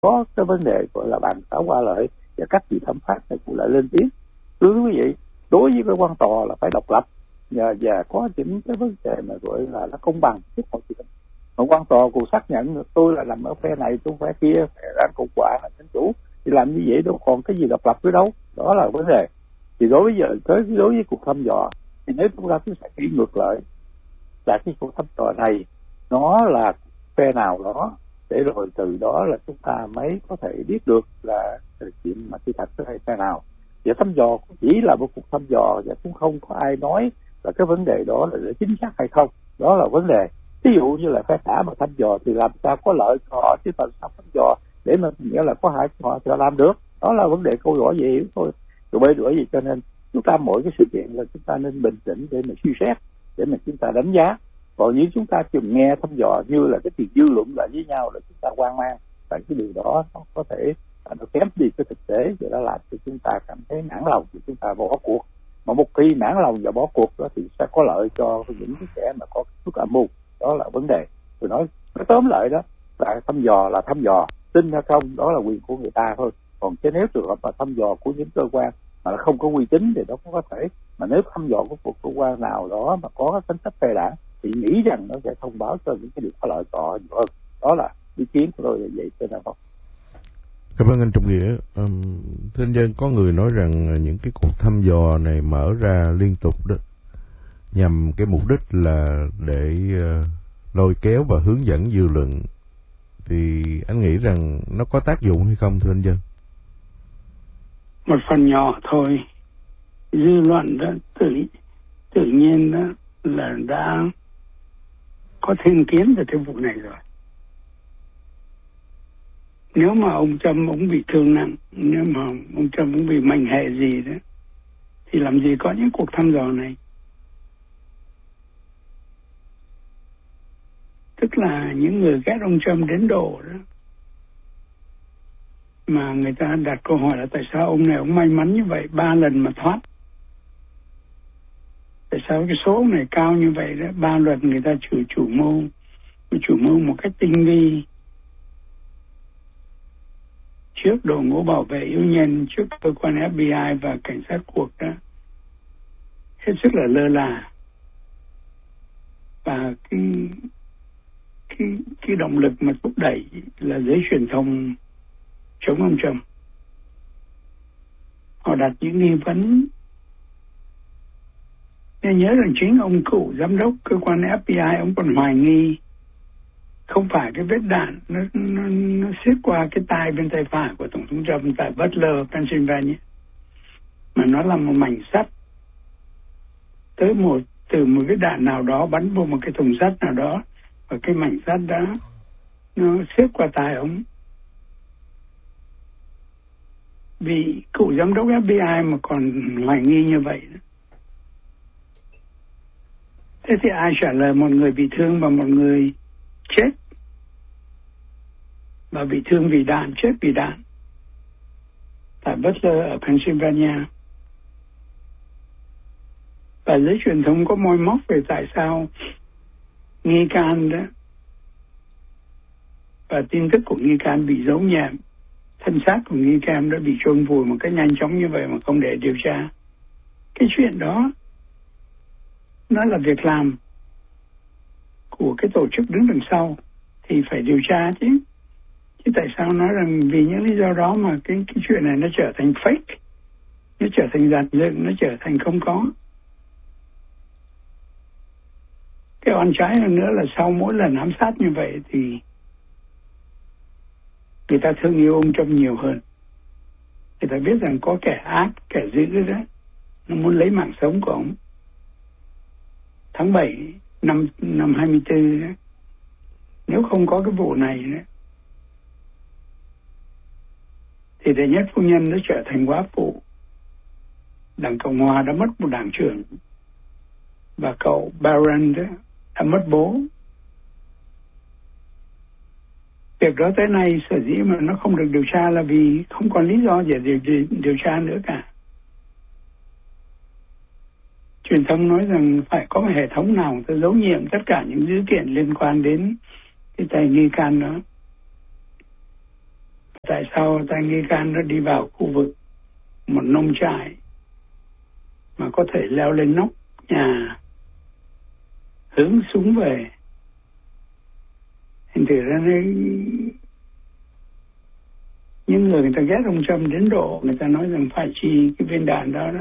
có cái vấn đề gọi là bàn tán qua lợi, và các vị thẩm phán này cũng lại lên tiếng. Thưa quý vị, đối với cái quan tòa là phải độc lập và có những cái vấn đề mà gọi là nó công bằng trước mọi chuyện. Mà quan tòa cũng xác nhận tôi là nằm ở phe này, tôi phe kia, phe đảng Cộng hòa là dân chủ, thì làm như vậy đâu còn cái gì độc lập nữa đâu. Đó là vấn đề. Thì đối với cuộc thăm dò, thì nếu chúng ta cứ sẽ nghĩ ngược lại là cái cuộc thăm dò này nó là phe nào đó, để rồi từ đó là chúng ta mới có thể biết được là chuyện mà sự thật hay phe nào. Và thăm dò chỉ là một cuộc thăm dò, và cũng không có ai nói là cái vấn đề đó là chính xác hay không. Đó là vấn đề. Ví dụ như là phe xã mà thăm dò thì làm sao có lợi cho họ, chứ tại sao thăm dò để mà nghĩa là có hại cho họ thì làm được. Đó là vấn đề câu hỏi gì thôi. Rồi bởi vì cho nên chúng ta mỗi cái sự kiện là chúng ta nên bình tĩnh để mà suy xét, để mà chúng ta đánh giá. Còn nếu chúng ta chừng nghe thăm dò như là cái chuyện dư luận lại với nhau là chúng ta hoang mang, tại cái điều đó nó có thể nó kém đi cái thực tế, và nó làm cho chúng ta cảm thấy nản lòng, thì chúng ta bỏ cuộc. Mà một khi nản lòng và bỏ cuộc đó thì sẽ có lợi cho những cái kẻ mà có thức âm mưu. Đó là vấn đề. Tôi nói tóm lại đó là thăm dò, tin hay không đó là quyền của người ta thôi. Còn chứ nếu trường hợp mà thăm dò của những cơ quan mà nó không có uy tín thì nó cũng có thể. Mà nếu thăm dò của một cơ quan nào đó mà có cái tính chất phe đảng thì nghĩ rằng nó sẽ thông báo cho những cái điều có lợi cho họ nhiều hơn. Đó là ý kiến của tôi là vậy. Cho nên không. Cảm ơn anh Trọng Nghĩa. Thưa anh Dân, có người nói rằng những cái cuộc thăm dò này mở ra liên tục đó nhằm cái mục đích là để lôi kéo và hướng dẫn dư luận, thì anh nghĩ rằng nó có tác dụng hay không, thưa anh Dân? Một phần nhỏ thôi. Dư luận đó tự nhiên đó là đã có thiên kiến về cái vụ này rồi. Nếu mà ông Trump ông bị thương nặng, nếu mà ông Trump ông bị mệnh hệ gì đó, thì làm gì có những cuộc thăm dò này. Tức là những người ghét ông Trump đến độ đó, mà người ta đặt câu hỏi là tại sao ông này ông may mắn như vậy, 3 lần mà thoát. Tại sao cái số này cao như vậy đó, 3 lần người ta chủ mưu một cách tinh vi, trước đội ngũ bảo vệ yếu nhân, trước cơ quan FBI và cảnh sát cuộc đó, hết sức là lơ là. Và cái động lực mà thúc đẩy là giới truyền thông chống ông Trump. Họ đặt những nghi vấn. Nên nhớ rằng chính ông cựu giám đốc cơ quan FBI, ông còn hoài nghi không phải cái vết đạn nó xiết qua cái tai bên tay phải của Tổng thống Trump tại Butler, Pennsylvania, mà nó là một mảnh sắt từ một cái đạn nào đó bắn vô một cái thùng sắt nào đó, và cái mảnh sắt đó nó xiết qua tai ông. Vì cựu giám đốc FBI mà còn hoài nghi như vậy đó. Thế thì ai trả lời một người bị thương và một người chết? Và bị thương vì đạn, chết vì đạn, tại Butler ở Pennsylvania. Và giới truyền thông có môi móc về tại sao nghi can đó và tin tức của nghi can bị giấu nhẹm, thân xác của nghi can đã bị chôn vùi một cách nhanh chóng như vậy mà không để điều tra. Cái chuyện đó nó là việc làm của cái tổ chức đứng đằng sau thì phải điều tra chứ. Chứ tại sao nói rằng vì những lý do đó mà cái chuyện này nó trở thành fake, nó trở thành giàn dựng, nó trở thành không có. Cái oan trái hơn nữa là sau mỗi lần ám sát như vậy thì người ta thương yêu ông Trump nhiều hơn. Người ta biết rằng có kẻ ác, kẻ dữ đó, nó muốn lấy mạng sống của ông. Tháng 7 năm 24 đó, nếu không có cái vụ này đó, thì đệ nhất phu nhân đã trở thành góa phụ. Đảng Cộng Hòa đã mất một đảng trưởng, và cậu Barron đó đã mất bố. Việc đó tới nay sở dĩ mà nó không được điều tra là vì không còn lý do để điều tra nữa cả. Truyền thông nói rằng phải có một hệ thống nào người ta giấu nhiệm tất cả những dữ kiện liên quan đến cái tay nghi can đó. tại sao tay nghi can nó đi vào khu vực một nông trại mà có thể leo lên nóc nhà hướng súng về. Thành thử ra những người ta ghét ông Trump đến độ người ta nói rằng phải chi cái viên đạn đó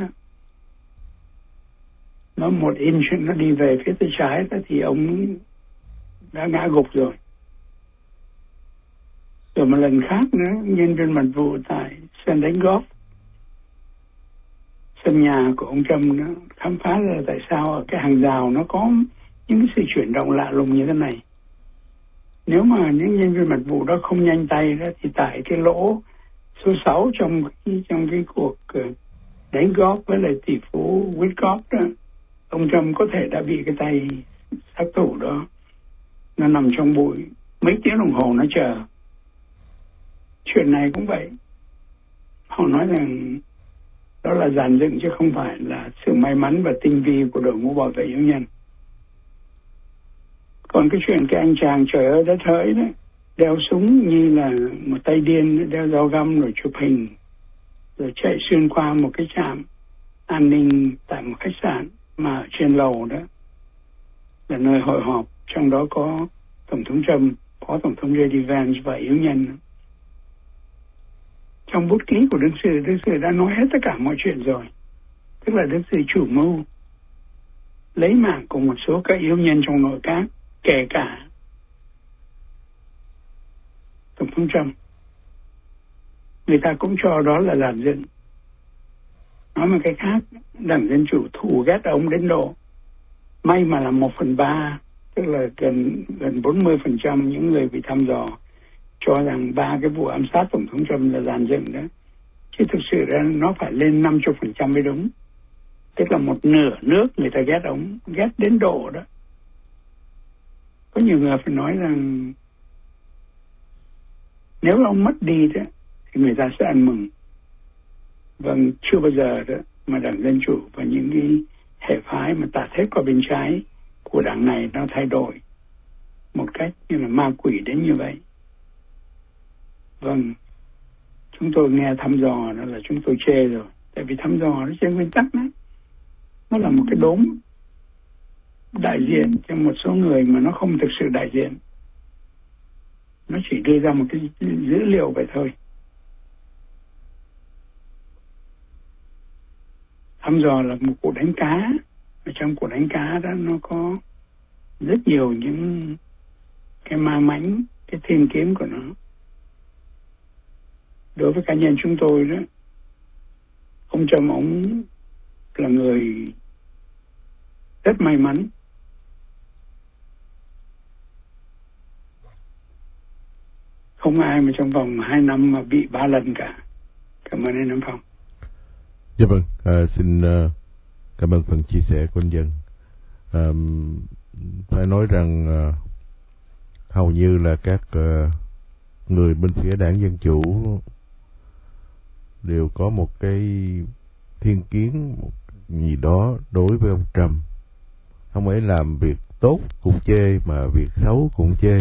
nó 1 inch nó đi về phía tay trái đó, thì ông đã ngã gục rồi. Rồi một lần khác nữa, nhân viên mật vụ tại sân đánh golf, sân nhà của ông Trump, nó khám phá ra tại sao ở cái hàng rào nó có những cái sự chuyển động lạ lùng như thế này. Nếu mà những nhân viên mật vụ đó không nhanh tay đó, thì tại cái lỗ số 6 trong cái cuộc đánh golf với lại tỷ phú Witkoff đó, ông Trump có thể đã bị cái tay sát thủ đó nó nằm trong bụi mấy tiếng đồng hồ nó chờ. Chuyện này cũng vậy. Họ nói rằng đó là dàn dựng chứ không phải là sự may mắn và tinh vi của đội ngũ bảo vệ yếu nhân. Còn cái chuyện cái anh chàng trời ơi đất hỡi đấy, đeo súng như là một tay điên, đeo dao găm rồi chụp hình, rồi chạy xuyên qua một cái trạm an ninh tại một khách sạn mà ở trên lầu đó là nơi hội họp, trong đó có Tổng thống Trump, Phó Tổng thống J.D. Vance và yếu nhân. Trong bút ký của đương sự đã nói hết tất cả mọi chuyện rồi. Tức là đương sự chủ mưu lấy mạng của một số các yếu nhân trong nội các, kể cả Tổng thống Trump. Người ta cũng cho đó là dàn dựng. Nói một cái khác, Đảng Dân Chủ thù ghét ông đến độ may mà là 1/3, tức là gần 40% những người bị thăm dò cho rằng 3 cái vụ ám sát Tổng thống Trump là dàn dựng đó. Chứ thực sự ra nó phải lên 50% mới đúng. Tức là một nửa nước người ta ghét ông, ghét đến độ đó. Có nhiều người phải nói rằng nếu ông mất đi đó thì người ta sẽ ăn mừng. Vâng, chưa bao giờ đó mà Đảng Dân Chủ và những cái hệ phái mà tạt hết qua bên trái của đảng này nó thay đổi một cách như là ma quỷ đến như vậy. Vâng, chúng tôi nghe thăm dò đó là chúng tôi chê rồi. Tại vì thăm dò nó trên nguyên tắc đó, nó là một cái đốm đại diện cho một số người mà nó không thực sự đại diện. Nó chỉ đưa ra một cái dữ liệu vậy thôi. Thăm dò là một cuộc đánh cá. Ở trong cuộc đánh cá đó nó có rất nhiều những cái ma mãnh, cái thiên kiếm của nó. Đối với cá nhân chúng tôi đó, ông Trump ông là người rất may mắn. Không ai mà trong vòng 2 năm mà bị 3 lần cả. Cảm ơn anh Nam Phong. Dạ vâng, xin cảm ơn phần chia sẻ của anh Dân. Phải nói rằng hầu như là các người bên phía Đảng Dân Chủ đều có một cái thiên kiến một gì đó đối với ông Trump. Không phải làm việc tốt cũng chê, mà việc xấu cũng chê.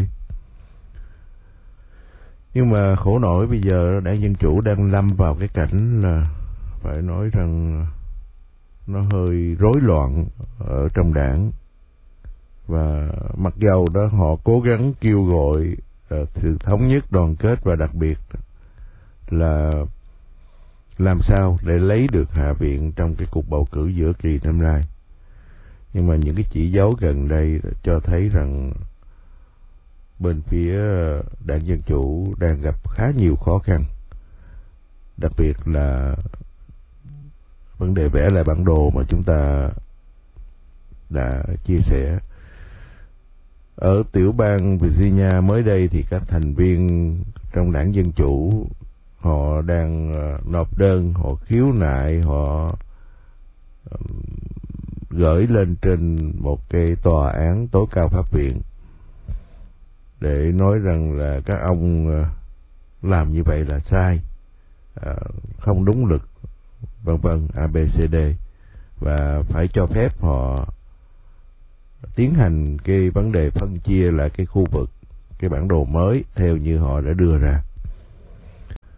Nhưng mà khổ nổi bây giờ Đảng Dân Chủ đang lâm vào cái cảnh là phải nói rằng nó hơi rối loạn ở trong đảng. Và mặc dầu đó họ cố gắng kêu gọi sự thống nhất, đoàn kết và đặc biệt là làm sao để lấy được Hạ viện trong cái cuộc bầu cử giữa kỳ năm nay. Nhưng mà những cái chỉ dấu gần đây cho thấy rằng bên phía Đảng Dân Chủ đang gặp khá nhiều khó khăn. Đặc biệt là vấn đề vẽ lại bản đồ mà chúng ta đã chia sẻ. Ở tiểu bang Virginia mới đây thì các thành viên trong Đảng Dân Chủ họ đang nộp đơn, họ khiếu nại, họ gửi lên trên một cái tòa án tối cao pháp viện để nói rằng là các ông làm như vậy là sai, không đúng luật, vân vân, ABCD, và phải cho phép họ tiến hành cái vấn đề phân chia lại cái khu vực, cái bản đồ mới theo như họ đã đưa ra.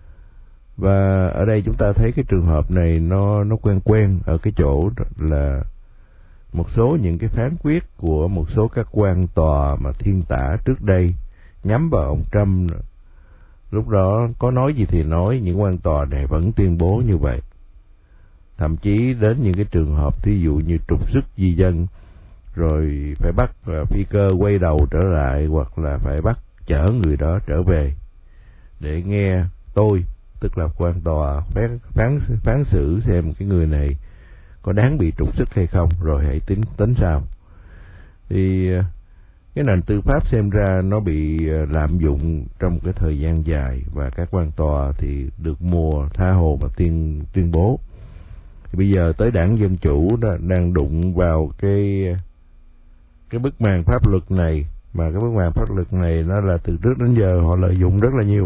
Và ở đây chúng ta thấy cái trường hợp này nó quen ở cái chỗ là một số những cái phán quyết của một số các quan tòa mà thiên tả trước đây nhắm vào ông Trump. Lúc đó có nói gì thì nói, những quan tòa này vẫn tuyên bố như vậy. Thậm chí đến những cái trường hợp thí dụ như trục xuất di dân, rồi phải bắt phi cơ quay đầu trở lại, hoặc là phải bắt chở người đó trở về để nghe tôi, tức là quan tòa phán xử xem cái người này có đáng bị trục xuất hay không, rồi hãy tính sao. Thì cái nền tư pháp xem ra nó bị lạm dụng trong cái thời gian dài, và các quan tòa thì được mùa tha hồ mà tuyên bố. Thì bây giờ tới đảng Dân Chủ đó đang đụng vào cái bức màn pháp luật này, mà cái bức màn pháp luật này nó là từ trước đến giờ họ lợi dụng rất là nhiều.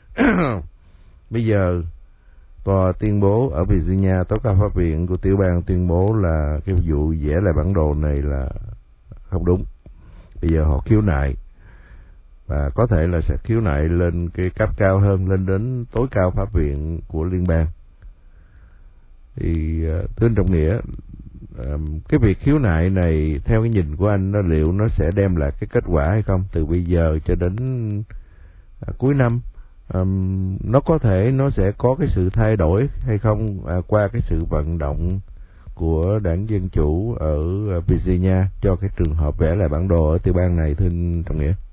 Bây giờ tòa tuyên bố ở Virginia, tối cao pháp viện của tiểu bang tuyên bố là cái vụ vẽ lại bản đồ này là không đúng. Bây giờ họ khiếu nại, và có thể là sẽ khiếu nại lên cái cấp cao hơn, lên đến tối cao pháp viện của liên bang. Thì thưa anh Trọng Nghĩa, cái việc khiếu nại này theo cái nhìn của anh, liệu nó sẽ đem lại cái kết quả hay không từ bây giờ cho đến cuối năm? Nó có thể nó sẽ có cái sự thay đổi hay không qua cái sự vận động của đảng Dân Chủ ở Virginia cho cái trường hợp vẽ lại bản đồ ở tiểu bang này, thưa anh Trọng Nghĩa?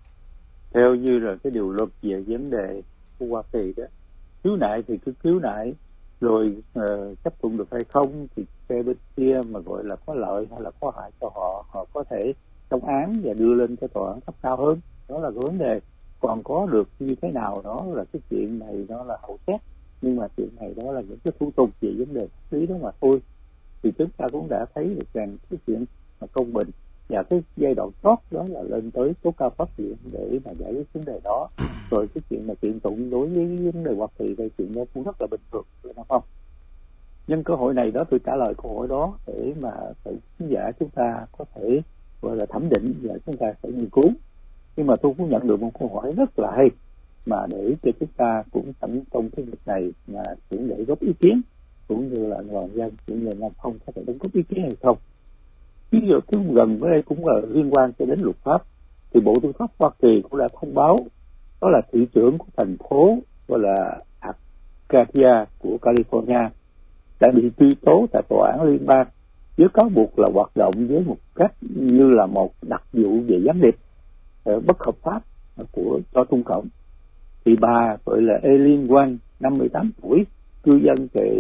Theo như là cái điều luật về vấn đề của Hoa Kỳ đó, khiếu nại thì cứ khiếu nại, rồi chấp thuận được hay không thì phe bên kia mà gọi là có lợi hay là có hại cho họ, họ có thể chống án và đưa lên cái tòa án cấp cao hơn. Đó là cái vấn đề. Còn có được như thế nào đó là cái chuyện này nó là hậu xét, nhưng mà chuyện này đó là những cái thủ tục về vấn đề pháp lý đó mà thôi. Thì chúng ta cũng đã thấy được rằng cái chuyện mà công bình và cái giai đoạn chót đó là lên tới tối cao pháp viện để mà giải quyết vấn đề đó. Rồi cái chuyện mà kiện tụng đối với vấn đề Hoa Kỳ đây, chuyện đó cũng rất là bình thường, đúng không? Nhân cơ hội này đó tôi trả lời câu hỏi đó để mà khán giả chúng ta có thể gọi là thẩm định và chúng ta sẽ nghiên cứu. Nhưng mà tôi cũng nhận được một câu hỏi rất là hay mà để cho chúng ta cũng sẵn trong cái việc này mà cũng để góp ý kiến, cũng như là người dân cũng như Nam Phong có thể đóng góp ý kiến hay không. Ví dụ cái gần với đây cũng là liên quan cho đến luật pháp, thì Bộ Tư pháp Hoa Kỳ cũng đã thông báo đó là thị trưởng của thành phố gọi là Arcadia của California đã bị truy tố tại tòa án liên bang với cáo buộc là hoạt động với một cách như là một đặc vụ về gián điệp bất hợp pháp cho Trung Cộng. Thì bà gọi là Eileen Wang, 58 tuổi, cư dân tại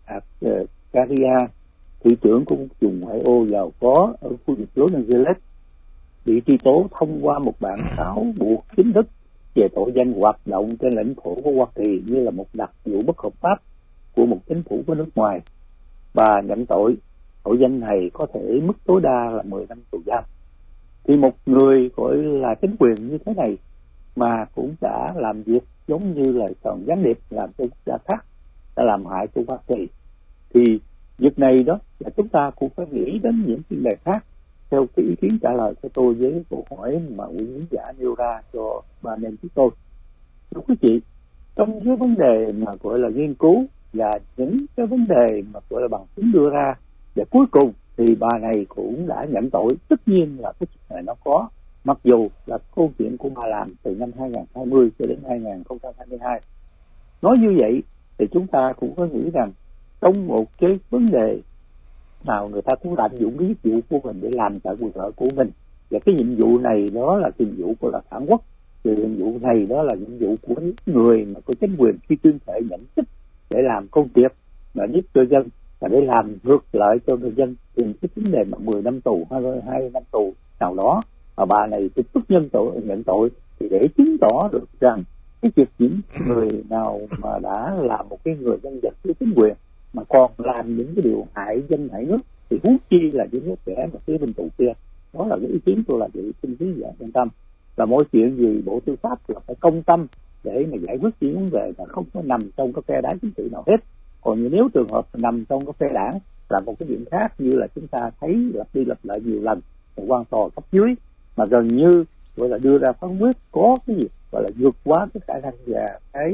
Arcadia, thị trưởng của vùng ngoại ô giàu có ở khu vực Los Angeles, bị truy tố thông qua một bản cáo buộc chính thức về tội danh hoạt động trên lãnh thổ của Hoa Kỳ như là một đặc vụ bất hợp pháp của một chính phủ của nước ngoài. Bà nhận tội danh này có thể mức tối đa là 10 năm tù giam. Thì một người gọi là chính quyền như thế này mà cũng đã làm việc giống như là còn gián điệp làm cho quốc gia khác, đã làm hại cho Hoa Kỳ, thì việc này đó là chúng ta cũng phải nghĩ đến những vấn đề khác. Theo cái ý kiến trả lời của tôi với câu hỏi mà quý khán giả nêu ra cho ba anh em chúng tôi, thưa quý vị, trong cái vấn đề mà gọi là nghiên cứu và những cái vấn đề mà gọi là bằng chứng đưa ra, và cuối cùng thì bà này cũng đã nhận tội. Tất nhiên là cái chuyện này nó có, mặc dù là câu chuyện của bà làm từ năm 2020 cho đến 2022. Nói như vậy thì chúng ta cũng có nghĩ rằng trong một cái vấn đề nào người ta cũng lạm dụng cái nhiệm vụ của mình để làm tại quyền lợi của mình, và cái nhiệm vụ này đó là nhiệm vụ của là phản quốc, thì nhiệm vụ này đó là nhiệm vụ của những người mà có chính quyền khi tuyên thệ nhận chức để làm công việc mà giúp cho dân, và để làm ngược lại cho người dân. Thì cái vấn đề mà 10 năm tù hay 2 năm tù nào đó mà bà này tiếp tục nhận tội thì để chứng tỏ được rằng cái việc những người nào mà đã làm một cái người dân vật với chính quyền mà còn làm những cái điều hại dân hại nước thì huống chi là những đứa trẻ mà phía bên tù kia. Đó là cái ý kiến tôi là vậy, xin quý vị quan tâm. Là mỗi chuyện gì Bộ Tư pháp là phải công tâm để mà giải quyết những vấn đề mà không có nằm trong cái phe đảng chính trị nào hết. Còn nếu trường hợp nằm trong cái phe đảng là một cái chuyện khác, như là chúng ta thấy lặp đi lặp lại nhiều lần của quan tòa cấp dưới mà gần như gọi là đưa ra phán quyết có cái gì gọi là vượt quá cái khả năng và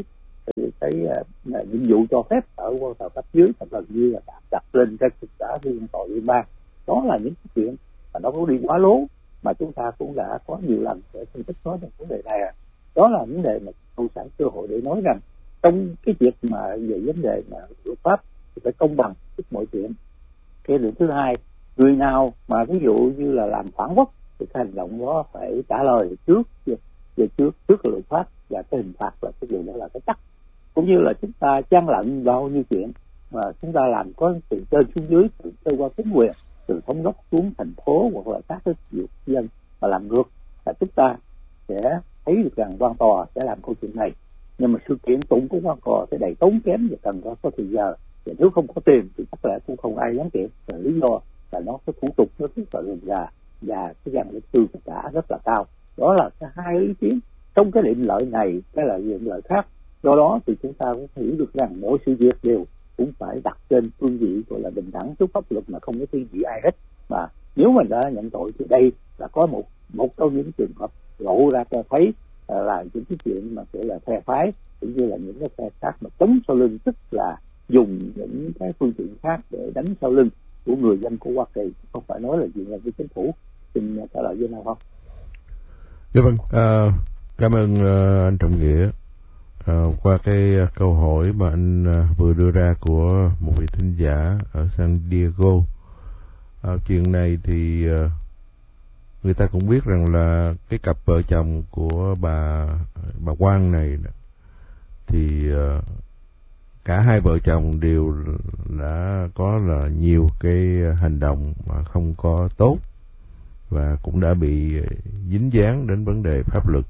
cái nhiệm vụ cho phép ở quan tòa cấp dưới và gần như là đặt lên các xã liên tòa liên bang. Đó là những cái chuyện mà nó có đi quá lố, mà chúng ta cũng đã có nhiều lần để phân tích nói về vấn đề này. Đó là vấn đề mà tôi sẵn cơ hội để nói rằng trong cái việc mà về vấn đề mà luật pháp thì phải công bằng trước mọi chuyện. Cái điểm thứ hai, người nào mà ví dụ như là làm phản quốc thì cái hành động đó phải trả lời trước luật pháp, và cái hình phạt là cái điều đó là cái chắc. Cũng như là chúng ta gian lận bao nhiêu chuyện mà chúng ta làm có từ trên xuống dưới, từ cơ quan chính quyền, từ thống đốc xuống thành phố hoặc là các cái việc dân mà làm ngược, là chúng ta sẽ thấy được rằng quan tòa sẽ làm câu chuyện này. Nhưng mà sự kiện tụng của quan tòa sẽ đầy tốn kém và cần có thời giờ, và nếu không có tiền thì chắc là cũng không ai dám kiện. Lý do là nó cái thủ tục nó rất là rườm rà và cái dàn luật sư cả rất là cao. Đó là cái hai ý kiến. Trong cái định lợi này cái là định lợi khác. Do đó thì chúng ta cũng hiểu được rằng mỗi sự việc đều cũng phải đặt trên phương vị gọi là bình đẳng trước pháp luật, mà không có thiên vị ai hết. Mà nếu mình đã nhận tội thì đây là có một trong những trường hợp lộ ra cho thấy là những cái chuyện mà gọi là phe phái, cũng như là những cái phe khác mà chống sau lưng, tức là dùng những cái phương tiện khác để đánh sau lưng của người dân của Hoa Kỳ, không phải nói là chuyện là với chính phủ. Xin trả lời với nào không? Dạ vâng, cảm ơn anh Trọng Nghĩa. Qua cái câu hỏi mà anh vừa đưa ra của một vị thính giả ở San Diego, chuyện này thì người ta cũng biết rằng là cái cặp vợ chồng của bà Quang này thì cả hai vợ chồng đều đã có là nhiều cái hành động mà không có tốt, và cũng đã bị dính dáng đến vấn đề pháp luật.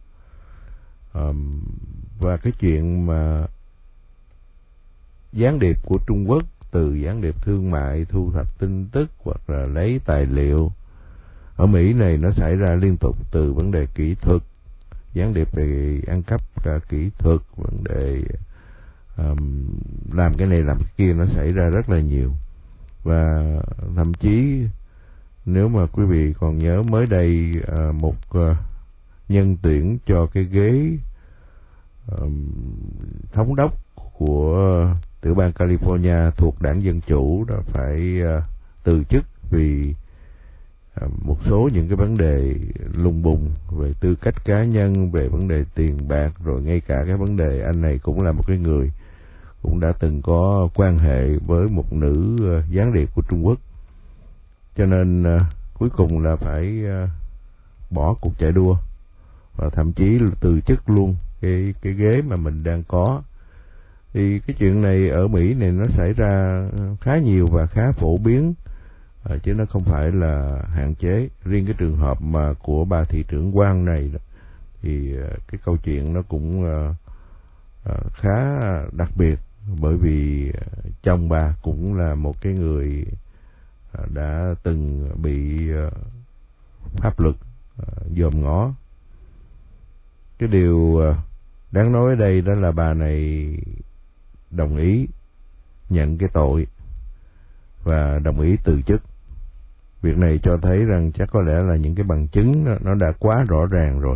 Và cái chuyện mà gián điệp của Trung Quốc, từ gián điệp thương mại thu thập tin tức hoặc là lấy tài liệu ở Mỹ này, nó xảy ra liên tục, từ vấn đề kỹ thuật, gián điệp về ăn cắp kỹ thuật, vấn đề làm cái này làm cái kia, nó xảy ra rất là nhiều. Và thậm chí nếu mà quý vị còn nhớ, mới đây một nhân tuyển cho cái ghế thống đốc của tiểu bang California thuộc đảng Dân Chủ đã phải từ chức vì một số những cái vấn đề lùng bùng về tư cách cá nhân, về vấn đề tiền bạc, rồi ngay cả cái vấn đề anh này cũng là một cái người cũng đã từng có quan hệ với một nữ gián điệp của Trung Quốc, cho nên cuối cùng là phải bỏ cuộc chạy đua và thậm chí là từ chức luôn cái ghế mà mình đang có. Thì cái chuyện này ở Mỹ này nó xảy ra khá nhiều và khá phổ biến, chứ nó không phải là hạn chế. Riêng cái trường hợp mà của bà thị trưởng Quang này thì cái câu chuyện nó cũng khá đặc biệt, bởi vì chồng bà cũng là một cái người đã từng bị pháp luật dòm ngó. Cái điều đáng nói ở đây đó là bà này đồng ý nhận cái tội và đồng ý từ chức. Việc này cho thấy rằng chắc có lẽ là những cái bằng chứng nó đã quá rõ ràng rồi.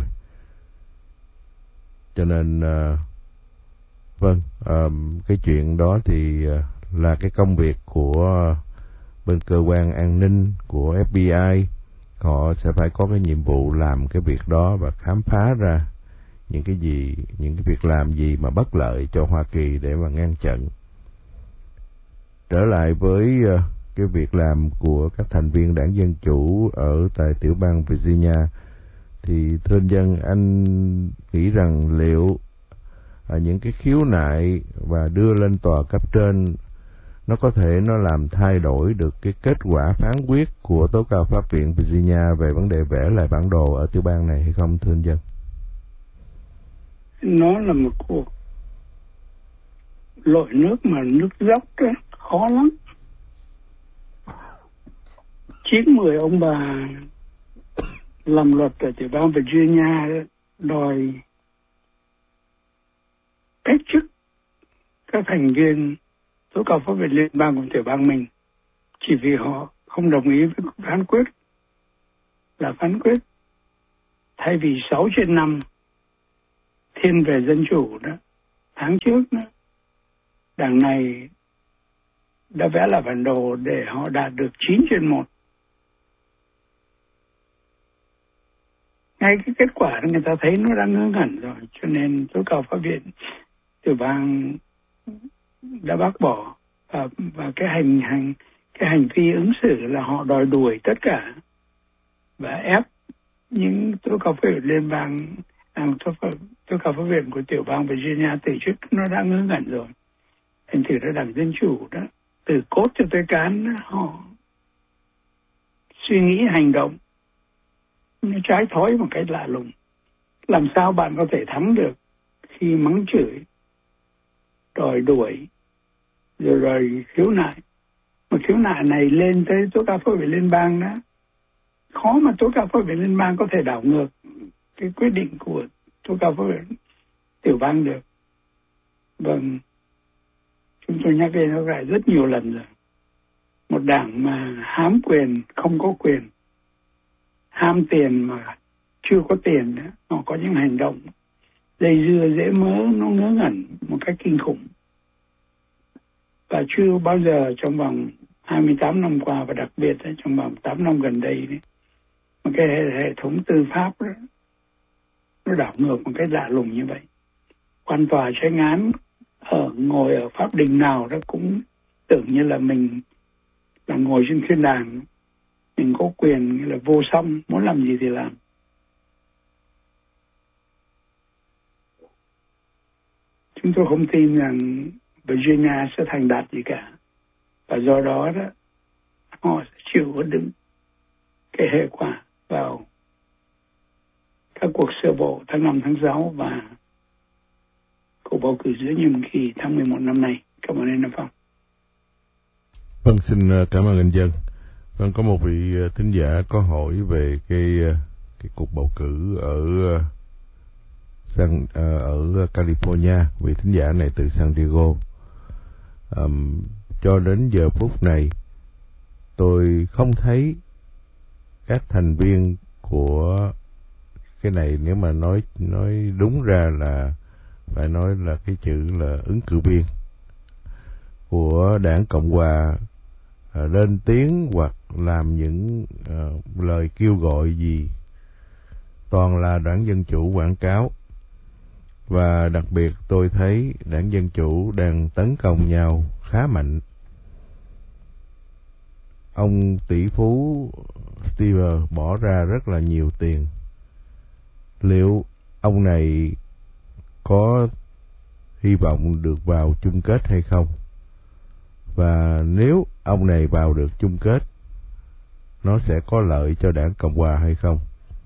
Cho nên vâng, cái chuyện đó thì là cái công việc của bên cơ quan an ninh của FBI. Họ sẽ phải có cái nhiệm vụ làm cái việc đó và khám phá ra những cái việc làm gì mà bất lợi cho Hoa Kỳ để mà ngăn chặn. Trở lại với cái việc làm của các thành viên đảng Dân Chủ ở tại tiểu bang Virginia, thì thưa dân, anh nghĩ rằng liệu những cái khiếu nại và đưa lên tòa cấp trên nó có thể nó làm thay đổi được cái kết quả phán quyết của tố cao pháp viện Virginia về vấn đề vẽ lại bản đồ ở tiểu bang này hay không, thưa anh dân? Nó là một cuộc lội nước mà nước dốc đó, khó lắm. 9-10 ông bà làm luật ở tiểu bang Virginia đòi cách chức các thành viên tố cáo pháp viện liên bang của tiểu bang mình, chỉ vì họ không đồng ý với phán quyết, là phán quyết thay vì 6/5 thiên về dân chủ đó tháng trước đó, đảng này đã vẽ là bản đồ để họ đạt được 9/1. Ngay cái kết quả người ta thấy nó đang ngớ ngẩn rồi, cho nên tối cao pháp viện tiểu bang đã bác bỏ và cái hành vi ứng xử là họ đòi đuổi tất cả và ép những tối cao pháp viện liên bang, tối cao pháp viện của tiểu bang Virginia từ trước nó đã ngớ ngẩn rồi. Thành thử ra đảng Dân Chủ đó, từ cốt cho tới cán họ suy nghĩ hành động nó trái thói một cách lạ lùng. Làm sao bạn có thể thắng được khi mắng chửi, đòi đuổi, rồi khiếu nại. Mà khiếu nại này lên tới tối cao pháp viện liên bang đó, khó mà tối cao pháp viện liên bang có thể đảo ngược cái quyết định của tối cao pháp viện tiểu bang được. Vâng, chúng tôi nhắc đến nó lại rất nhiều lần rồi. Một đảng mà hám quyền không có quyền, ham tiền mà chưa có tiền nữa, họ có những hành động dây dưa dễ mớ, nó ngớ ngẩn một cách kinh khủng. Và chưa bao giờ trong vòng 28 năm qua, và đặc biệt là trong vòng 8 năm gần đây đấy, một cái hệ thống tư pháp đó, nó đảo ngược một cách lạ lùng như vậy. Quan tòa tranh án ngồi ở pháp đình nào đó cũng tưởng như là mình là ngồi trên thiên đàng, mình có quyền là vô song, muốn làm gì thì làm. Chúng tôi không tin rằng Virginia sẽ thành đạt gì cả, và do đó đó họ sẽ chịu đựng cái hệ quả vào các cuộc sơ bộ tháng 5, tháng 6 và cuộc bầu cử giữa nhiệm kỳ tháng 11 năm nay. Cảm ơn anh Nam Phong. Vâng, xin cảm ơn anh Dân. Vâng, có một vị thính giả có hỏi về cái cuộc bầu cử ở California. Vị thính giả này từ San Diego. Cho đến giờ phút này tôi không thấy các thành viên của cái này, nếu mà nói đúng ra là phải nói là cái chữ là ứng cử viên của đảng Cộng hòa lên tiếng hoặc làm những lời kêu gọi gì, toàn là đảng Dân Chủ quảng cáo. Và đặc biệt tôi thấy đảng Dân Chủ đang tấn công nhau khá mạnh. Ông tỷ phú Steve bỏ ra rất là nhiều tiền. Liệu ông này có hy vọng được vào chung kết hay không? Và nếu ông này vào được chung kết, nó sẽ có lợi cho đảng Cộng hòa hay không?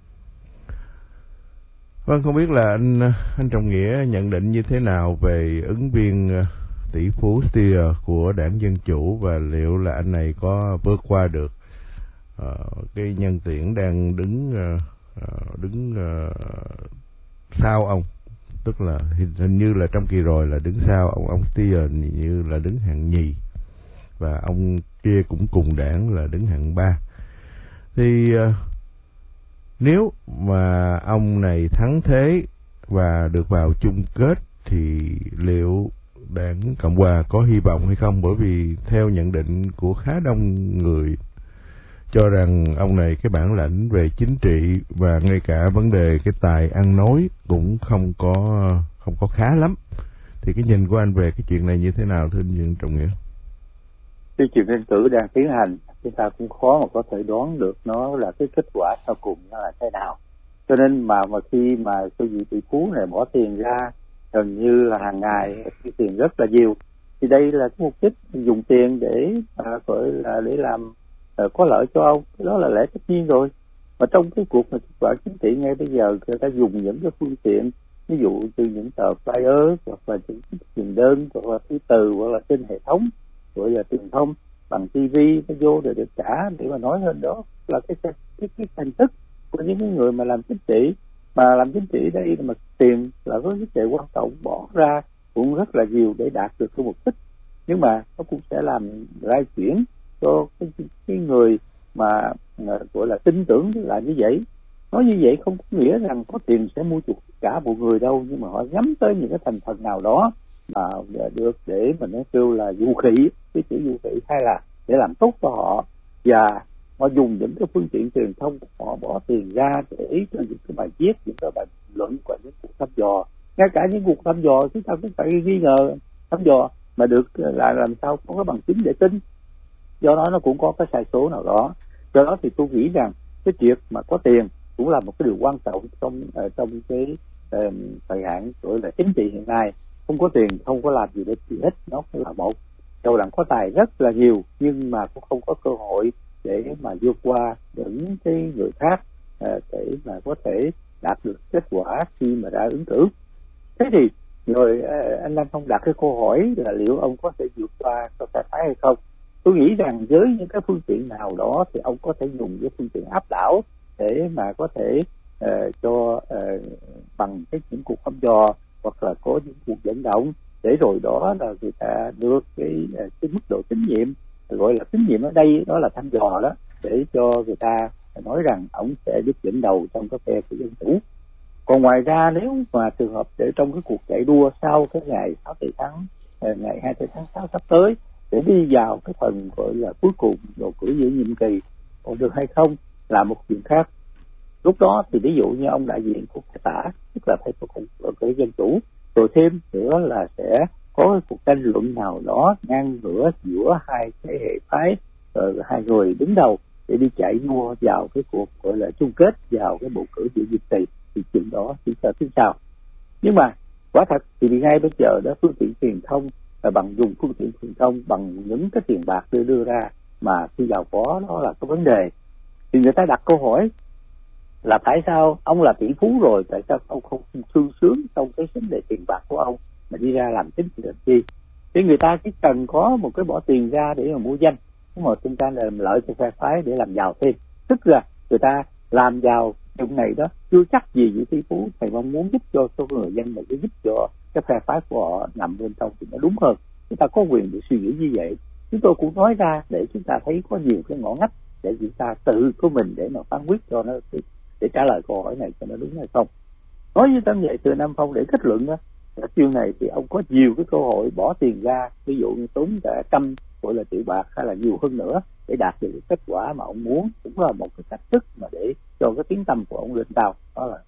Vâng, không biết là anh Trọng Nghĩa nhận định như thế nào về ứng viên tỷ phú Steyer của đảng Dân Chủ, và liệu là anh này có vượt qua được cái nhân tuyển đang đứng sau ông, tức là hình như là trong kỳ rồi là đứng sau ông Steyer, như là đứng hạng nhì, và ông kia cũng cùng đảng là đứng hạng 3. Thì nếu mà ông này thắng thế và được vào chung kết thì liệu đảng Cộng hòa có hy vọng hay không? Bởi vì theo nhận định của khá đông người cho rằng ông này cái bản lãnh về chính trị và ngay cả vấn đề cái tài ăn nói cũng không có khá lắm. Thì cái nhìn của anh về cái chuyện này như thế nào, thưa anh Trọng Nghĩa? Cái chuyện tranh cử đang tiến hành, chúng ta cũng khó mà có thể đoán được nó là cái kết quả sau cùng nó là thế nào. Cho nên mà khi mà cái vị tỷ phú này bỏ tiền ra gần như là hàng ngày, cái tiền rất là nhiều, thì đây là cái mục đích dùng tiền để gọi là để làm có lợi cho ông, cái đó là lẽ tất nhiên rồi. Mà trong cái cuộc kết quả chính trị ngay bây giờ, người ta dùng những cái phương tiện, ví dụ từ những tờ flyer hoặc là những truyền đơn hoặc là thư từ hoặc là trên hệ thống gọi là truyền thông bằng TV nó vô để được trả, để mà nói hơn đó là cái thành tích của những người mà làm chính trị. Mà làm chính trị đây mà tiền là có vấn đề quan trọng, bỏ ra cũng rất là nhiều để đạt được cái mục đích, nhưng mà nó cũng sẽ làm lai chuyển cho cái người mà gọi là tin tưởng là như vậy. Nói như vậy không có nghĩa rằng có tiền sẽ mua chuộc cả một người đâu, nhưng mà họ nhắm tới những cái thành phần nào đó mà được để mình nói kêu là dụ khỉ, cái chữ dụ khỉ, hay là để làm tốt cho họ, và họ dùng những cái phương tiện truyền thông của họ bỏ tiền ra để cho những cái bài viết, những cái bài luận và những cuộc thăm dò. Ngay cả những cuộc thăm dò chúng ta cũng phải nghi ngờ thăm dò mà được là làm sao có cái bằng chứng để tin, do đó nó cũng có cái sai số nào đó. Do đó thì tôi nghĩ rằng cái việc mà có tiền cũng là một cái điều quan trọng trong cái thời hạn gọi là chính trị hiện nay. Không có tiền không có làm gì được gì hết, nó là một. Đầu đẳng có tài rất là nhiều nhưng mà cũng không có cơ hội để mà vượt qua những cái người khác để mà có thể đạt được kết quả khi mà đã ứng cử. Thế thì rồi anh Nam Phong đặt cái câu hỏi là liệu ông có thể vượt qua cho phe phái hay không? Tôi nghĩ rằng với những cái phương tiện nào đó thì ông có thể dùng cái phương tiện áp đảo để mà có thể bằng những cuộc thăm dò hoặc là có những cuộc vận động, để rồi đó là người ta được cái mức độ tín nhiệm, gọi là tín nhiệm ở đây đó là thăm dò đó, để cho người ta nói rằng ông sẽ được dẫn đầu trong cái phe của dân chủ. Còn ngoài ra nếu mà trường hợp để trong cái cuộc chạy đua sau cái ngày 24 tháng 6 sắp tới để đi vào cái phần gọi là cuối cùng bầu cử giữa nhiệm kỳ còn được hay không là một chuyện khác. Lúc đó thì ví dụ như ông đại diện của phe tả, tức là phe của cái dân chủ, rồi thêm nữa là sẽ có cái cuộc tranh luận nào đó ngang ngửa giữa hai cái hệ phái, hai người đứng đầu để đi chạy đua vào cái cuộc gọi là chung kết vào cái bầu cử giữa nhiệm kỳ, thì chuyện đó chỉ chờ tiếng sau. Nhưng mà quả thật thì ngay bây giờ đó phương tiện truyền thông là bằng dùng phương tiện truyền thông bằng những cái tiền bạc đưa ra mà khi giàu có đó là cái vấn đề, thì người ta đặt câu hỏi là tại sao ông là tỷ phú rồi, tại sao ông không sung sướng trong cái vấn đề tiền bạc của ông mà đi ra làm chính trị làm chi? Thì người ta chỉ cần có một cái bỏ tiền ra để mà mua danh, mà chúng ta làm lợi cho phe phái để làm giàu thêm. Tức là người ta làm giàu trong này đó chưa chắc gì vị tỷ phú, thầy mong muốn giúp cho người dân mà giúp cho cái phe phái của họ nằm bên trong thì nó đúng hơn. Chúng ta có quyền để suy nghĩ như vậy. Chúng tôi cũng nói ra để chúng ta thấy có nhiều cái ngõ ngách để chúng ta tự của mình để mà phán quyết cho nó, để trả lời câu hỏi này cho nó đúng hay không. Nói như tâm vậy từ Nam Phong để kết luận đó, chương này thì ông có nhiều cái cơ hội bỏ tiền ra, ví dụ như tốn cả gọi là triệu bạc hay là nhiều hơn nữa để đạt được kết quả mà ông muốn, cũng là một cái cách thức mà để cho cái tiếng tăm của ông lên cao. Đó là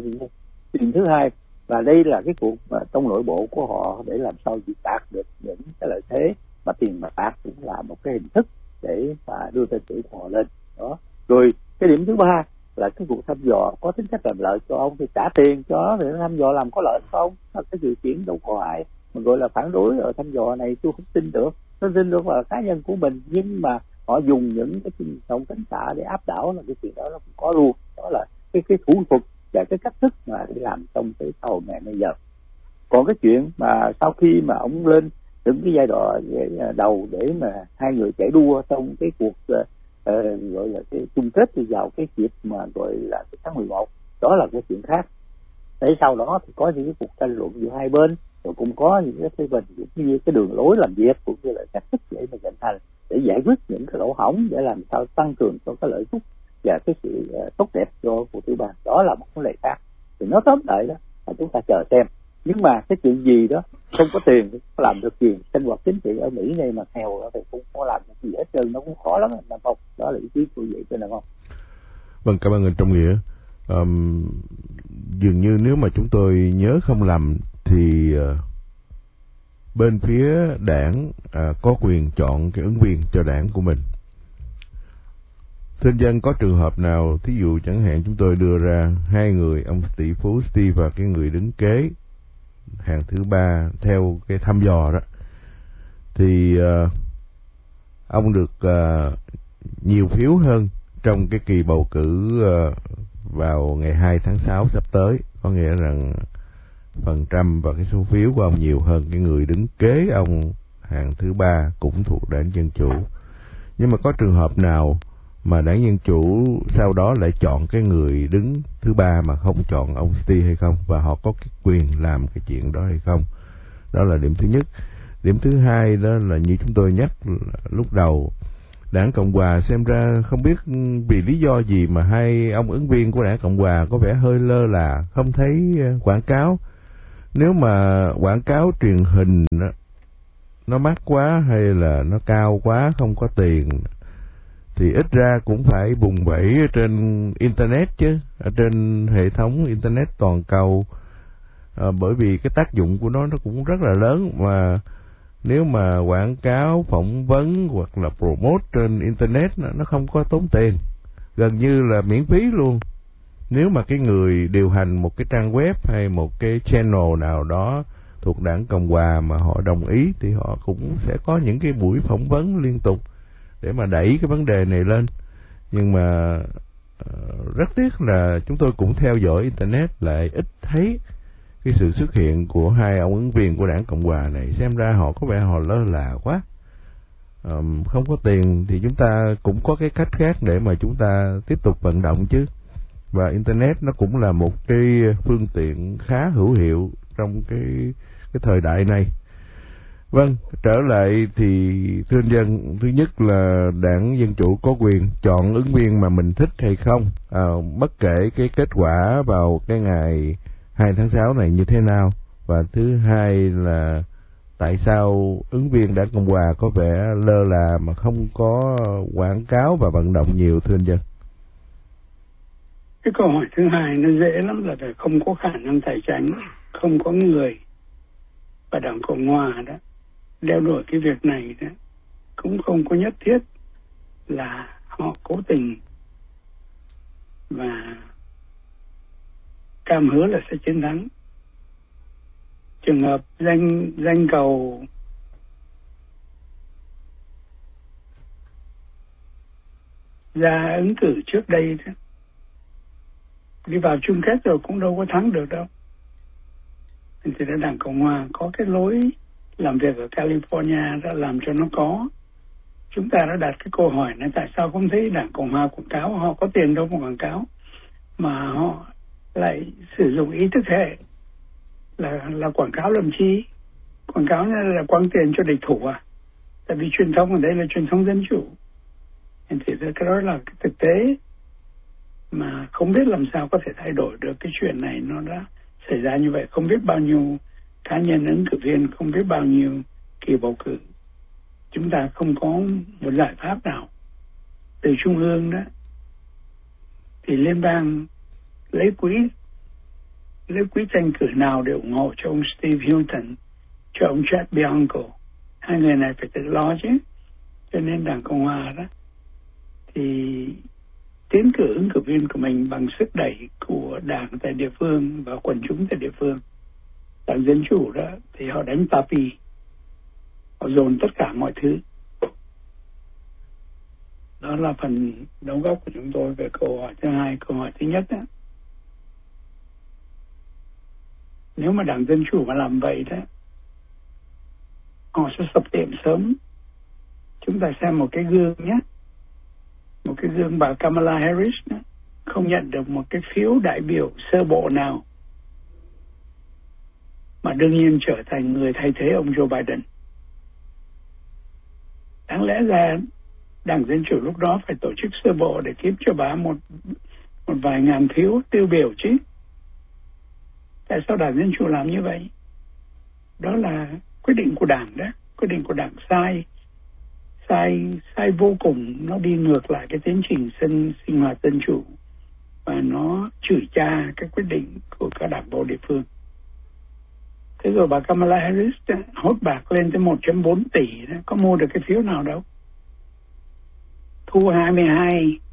chuyện thứ hai. Và đây là cái cuộc mà trong nội bộ của họ để làm sao đạt được những cái lợi thế mà tiền bạc cũng là một cái hình thức để mà đưa tên tuổi của họ lên đó. Rồi cái điểm thứ ba là cái cuộc thăm dò có tính chất làm lợi cho ông thì trả tiền cho để thăm dò làm có lợi không? Cái sự kiện đâu có ai mà gọi là phản đối ở thăm dò này tôi không tin được. Tôi tin được là cá nhân của mình, nhưng mà họ dùng những cái truyền thông cánh tả để áp đảo là cái chuyện đó nó cũng có luôn. Đó là cái thủ thuật và cái cách thức mà để làm trong cái xã hội ngày bây giờ. Còn cái chuyện mà sau khi mà ông lên những cái giai đoạn đầu để mà hai người chạy đua trong cái cuộc gọi là cái chung kết thì vào cái dịp mà gọi là cái tháng 11, đó là cái chuyện khác. Để sau đó thì có những cái cuộc tranh luận giữa hai bên, rồi cũng có những cái phê bình cũng như cái đường lối làm việc cũng như là cách thức để mà vận hành để giải quyết những cái lỗ hổng, để làm sao tăng cường cho cái lợi ích và cái sự tốt đẹp cho cuộc tiểu bang. Đó là một vấn đề khác. Thì nó tóm lại đó là chúng ta chờ xem. Nhưng mà cái chuyện gì đó không có tiền không làm được gì. Sinh hoạt chính trị ở Mỹ này mà nghèo đó thì cũng có làm được gì hết trơn, nó cũng khó lắm Nam Phong. Đó là ý kiến của vậy cho Nam Phong. Vâng, cảm ơn anh Trong Nghĩa. Dường như nếu mà chúng tôi nhớ không lầm thì bên phía đảng có quyền chọn cái ứng viên cho đảng của mình. Thưa dân, có trường hợp nào thí dụ chẳng hạn chúng tôi đưa ra hai người, ông tỷ phú Steve và cái người đứng kế hàng thứ ba theo cái thăm dò đó, thì ông được nhiều phiếu hơn trong cái kỳ bầu cử vào ngày 2 tháng 6 sắp tới, có nghĩa rằng phần trăm và cái số phiếu của ông nhiều hơn cái người đứng kế ông hàng thứ ba cũng thuộc đảng Dân Chủ. Nhưng mà có trường hợp nào mà đảng Dân Chủ sau đó lại chọn cái người đứng thứ ba mà không chọn ông Steve hay không, và họ có cái quyền làm cái chuyện đó hay không? Đó là điểm thứ nhất. Điểm thứ hai đó là như chúng tôi nhắc lúc đầu Đảng Cộng Hòa xem ra không biết vì lý do gì mà hai ông ứng viên của Đảng Cộng Hòa có vẻ hơi lơ là, không thấy quảng cáo. Nếu mà quảng cáo truyền hình nó mắc quá hay là nó cao quá, không có tiền, thì ít ra cũng phải bùng bẩy trên Internet chứ, ở trên hệ thống Internet toàn cầu. Bởi vì cái tác dụng của nó cũng rất là lớn, mà nếu mà quảng cáo, phỏng vấn hoặc là promote trên Internet nó không có tốn tiền, gần như là miễn phí luôn. Nếu mà cái người điều hành một cái trang web hay một cái channel nào đó thuộc Đảng Cộng Hòa mà họ đồng ý thì họ cũng sẽ có những cái buổi phỏng vấn liên tục để mà đẩy cái vấn đề này lên. Nhưng mà rất tiếc là chúng tôi cũng theo dõi Internet lại ít thấy cái sự xuất hiện của hai ông ứng viên của Đảng Cộng Hòa này. Xem ra họ có vẻ họ lơ là quá. Không có tiền thì chúng ta cũng có cái cách khác để mà chúng ta tiếp tục vận động chứ. Và Internet nó cũng là một cái phương tiện khá hữu hiệu trong cái thời đại này. Vâng, trở lại thì thưa anh Dân, thứ nhất là Đảng Dân Chủ có quyền chọn ứng viên mà mình thích hay không, bất kể cái kết quả vào cái ngày 2 tháng 6 này như thế nào. Và thứ hai là tại sao ứng viên Đảng Cộng Hòa có vẻ lơ là mà không có quảng cáo và vận động nhiều, thưa anh Dân? Cái câu hỏi thứ hai nó dễ lắm, là phải không có khả năng tài chính, không có người. Và Đảng Cộng Hòa đó đeo đuổi cái việc này đó cũng không có nhất thiết là họ cố tình và cam hứa là sẽ chiến thắng. Trường hợp danh cầu ra ứng cử trước đây đó, đi vào chung kết rồi cũng đâu có thắng được đâu. Thì Đảng Cộng Hòa có cái lối làm việc ở California đã làm cho nó có. Chúng ta đã đặt cái câu hỏi này, tại sao không thấy Đảng Cộng Hòa quảng cáo? Họ có tiền đâu mà quảng cáo, mà họ lại sử dụng ý thức hệ là quảng cáo làm chi? Quảng cáo là quăng tiền cho địch thủ à? Tại vì truyền thông ở đây là truyền thông dân chủ. Thì cái đó là cái thực tế mà không biết làm sao có thể thay đổi được. Cái chuyện này nó đã xảy ra như vậy, không biết bao nhiêu cá nhân ứng cử viên, không biết bao nhiêu kỳ bầu cử. Chúng ta không có một giải pháp nào từ trung ương đó. Thì liên bang lấy quỹ tranh cử nào để ủng hộ cho ông Steve Hilton, cho ông Chad Bianco. Hai người này phải tự lo chứ. Cho nên Đảng Cộng Hòa đó thì tiến cử ứng cử viên của mình bằng sức đẩy của đảng tại địa phương và quần chúng tại địa phương. Đảng Dân Chủ đó thì họ đánh tapi, họ dồn tất cả mọi thứ. Đó là phần đóng góp của chúng tôi về câu hỏi thứ hai. Câu hỏi thứ nhất đó, nếu mà Đảng Dân Chủ mà làm vậy đó, họ sẽ sập tiệm sớm. Chúng ta xem một cái gương nhé. Một cái gương bà Kamala Harris đó, không nhận được một cái phiếu đại biểu sơ bộ nào, mà đương nhiên trở thành người thay thế ông Joe Biden. Đáng lẽ ra Đảng Dân Chủ lúc đó phải tổ chức sơ bộ để kiếm cho bà một vài ngàn phiếu tiêu biểu chứ. Tại sao Đảng Dân Chủ làm như vậy? Đó là quyết định của Đảng đó. Quyết định của Đảng sai vô cùng. Nó đi ngược lại cái tiến trình sinh hoạt dân chủ, và nó chửi cha cái quyết định của các đảng bộ địa phương. Thế rồi bà Kamala Harris hốt bạc lên tới 1.4 tỷ đó, có mua được cái phiếu nào đâu. Thua 22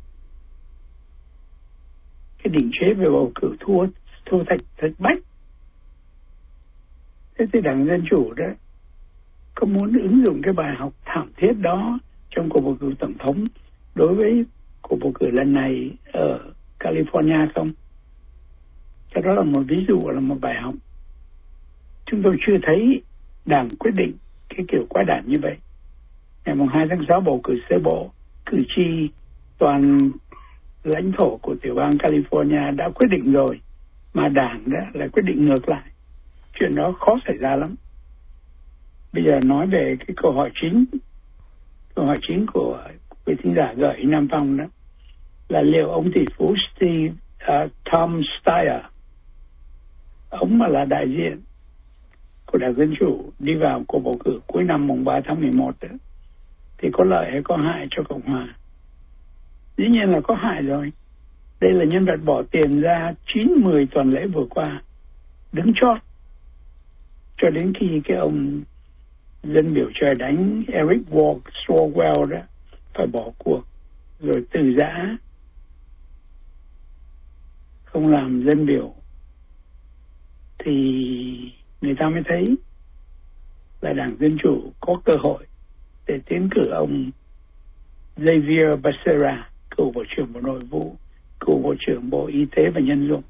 cái định chế về bầu cử, thua thạch bách. Thế thì Đảng Dân Chủ đó có muốn ứng dụng cái bài học thảm thiết đó trong cuộc bầu cử tổng thống đối với cuộc bầu cử lần này ở California không? Cái đó là một ví dụ, là một bài học. Chúng tôi chưa thấy Đảng quyết định cái kiểu quái đản như vậy. Ngày 2 tháng 6 bầu cử sơ bộ, cử tri toàn lãnh thổ của tiểu bang California đã quyết định rồi, mà Đảng đã lại quyết định ngược lại. Chuyện đó khó xảy ra lắm. Bây giờ nói về cái câu hỏi chính của vị thính giả gửi Nam Phong đó, là liệu ông tỷ phú Tom Steyer, ông mà là đại diện của Đảng Dân Chủ đi vào cuộc bầu cử cuối năm mùng 3 tháng 11 đó, thì có lợi hay có hại cho Cộng hòa? Dĩ nhiên là có hại rồi. Đây là nhân vật bỏ tiền ra 9-10 tuần lễ vừa qua, đứng chót cho đến khi cái ông dân biểu trời đánh Eric Swalwell đó phải bỏ cuộc, rồi từ giã không làm dân biểu, thì người ta mới thấy là Đảng Dân Chủ có cơ hội để tiến cử ông Xavier Becerra, cựu Bộ trưởng Bộ Nội vụ, cựu Bộ trưởng Bộ Y tế và Nhân dụng.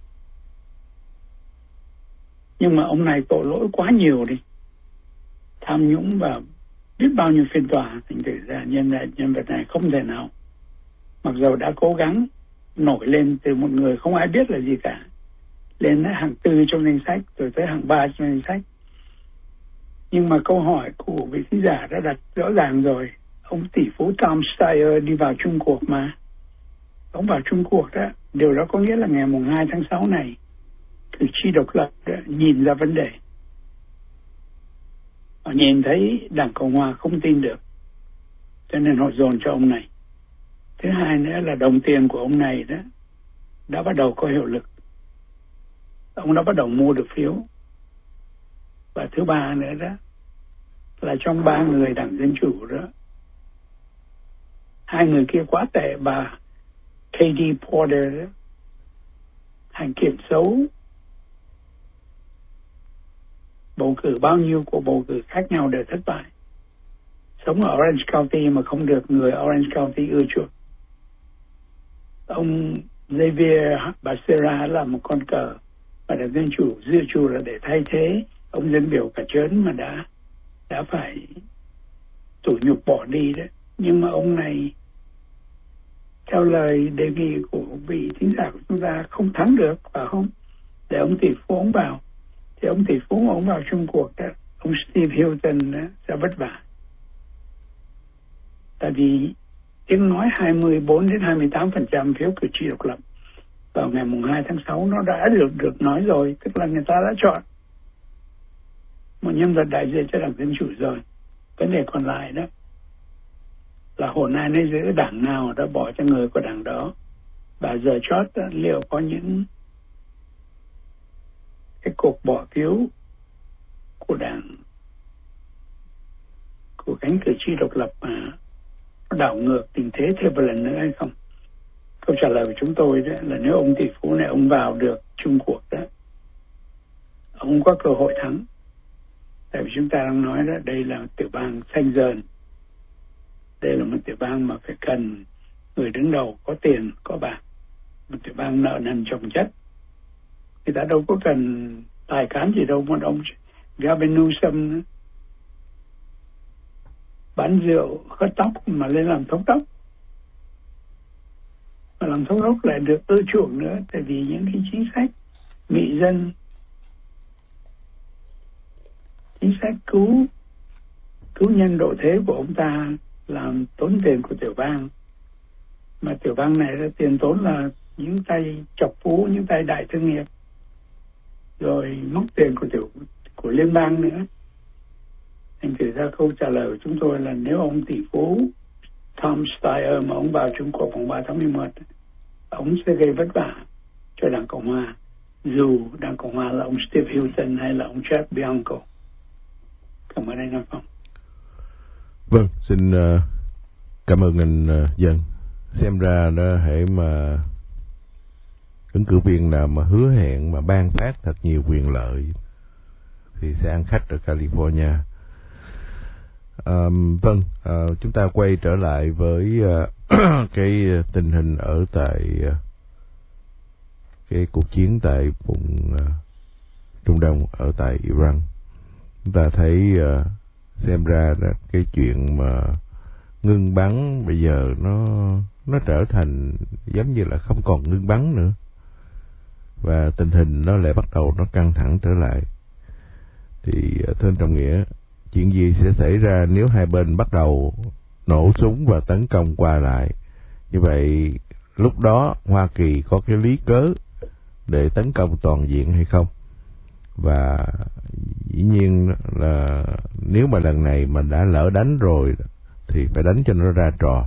Nhưng mà ông này tội lỗi quá nhiều đi, tham nhũng và biết bao nhiêu phiên tòa, thành thử ra nhân vật này không thể nào, mặc dù đã cố gắng nổi lên từ một người không ai biết là gì cả, lên hàng 4 trong danh sách, rồi tới hàng 3 trong danh sách. Nhưng mà câu hỏi của vị thính giả đã đặt rõ ràng rồi. Ông tỷ phú Tom Steyer đi vào chung cuộc mà. Ông vào chung cuộc đó, điều đó có nghĩa là ngày mùng 2 tháng 6 này, cử tri độc lập đó, nhìn ra vấn đề. Họ nhìn thấy Đảng Cộng Hòa không tin được, cho nên họ dồn cho ông này. Thứ hai nữa là đồng tiền của ông này đó đã bắt đầu có hiệu lực. Ông đã bắt đầu mua được phiếu. Và thứ ba nữa đó là trong 3 người Đảng Dân Chủ đó, 2 người kia quá tệ. Bà Katie Porter đó, hành kiểm xấu, bầu cử bao nhiêu cuộc bầu cử khác nhau đều thất bại. Sống ở Orange County mà không được người Orange County ưa chuộng. Ông Xavier Becerra là một con cờ mà Đảng Dân Chủ dự trù là để thay thế ông dân biểu cả trớn mà đã phải tủi nhục bỏ đi đó. Nhưng mà ông này, theo lời đề nghị của vị thính giả của chúng ta, không thắng được, phải không? Để ông tỷ phú ông vào, thì ông tỷ phú ông vào chung cuộc đó, ông Steve Hilton đó, sẽ vất vả. Tại vì tiếng nói 24 đến 28% phiếu cử tri độc lập vào ngày mùng 2 tháng 6 nó đã được nói rồi, tức là người ta đã chọn một nhân vật đại diện cho Đảng Dân Chủ rồi. Vấn đề còn lại đó là hồn ai nấy giữ, đảng nào đã bỏ cho người của đảng đó. Và giờ chót đó, liệu có những cái cuộc bỏ phiếu của đảng, của cánh cử tri độc lập mà nó đảo ngược tình thế thêm một lần nữa hay không? Câu trả lời của chúng tôi đó là nếu ông tỷ phú này ông vào được chung cuộc đó, ông có cơ hội thắng. Tại vì chúng ta đang nói đó, đây là tiểu bang xanh dờn, đây là một tiểu bang mà phải cần người đứng đầu có tiền, có bạc, một tiểu bang nợ nần chồng chất. Người ta đâu có cần tài cán gì đâu, một ông Gavin Newsom bán rượu hớt tóc mà lên làm thống đốc, mà làm thống đốc lại được ưa chuộng nữa, tại vì những cái chính sách mị dân, chính sách cứu nhân độ thế của ông ta làm tốn tiền của tiểu bang. Mà tiểu bang này tiền tốn là những tay chọc phú, những tay đại thương nghiệp, rồi móc tiền của liên bang nữa. Thành thử ra câu trả lời của chúng tôi là nếu ông tỷ phú Tom Steyer mà ông vào chung cuộc vào 3 tháng 11, ông sẽ gây vất vả cho Đảng Cộng Hòa, dù Đảng Cộng Hòa là ông Steve Hilton hay là ông Jeff Bianco. Cảm ơn anh Nam Phong. Vâng, xin cảm ơn anh Dân. Xem ra đó, hễ mà ứng cử viên nào mà hứa hẹn mà ban phát thật nhiều quyền lợi thì sẽ ăn khách ở California. Vâng, chúng ta quay trở lại với cái tình hình ở tại cái cuộc chiến tại vùng Trung Đông ở tại Iran. Chúng ta thấy xem ra là cái chuyện mà ngưng bắn bây giờ nó trở thành giống như là không còn ngưng bắn nữa, và tình hình nó lại bắt đầu nó căng thẳng trở lại. Thì thưa anh Trọng Nghĩa, chuyện gì sẽ xảy ra nếu hai bên bắt đầu nổ súng và tấn công qua lại. Như vậy lúc đó Hoa Kỳ có cái lý cớ để tấn công toàn diện hay không? Và dĩ nhiên là nếu mà lần này mà đã lỡ đánh rồi thì phải đánh cho nó ra trò.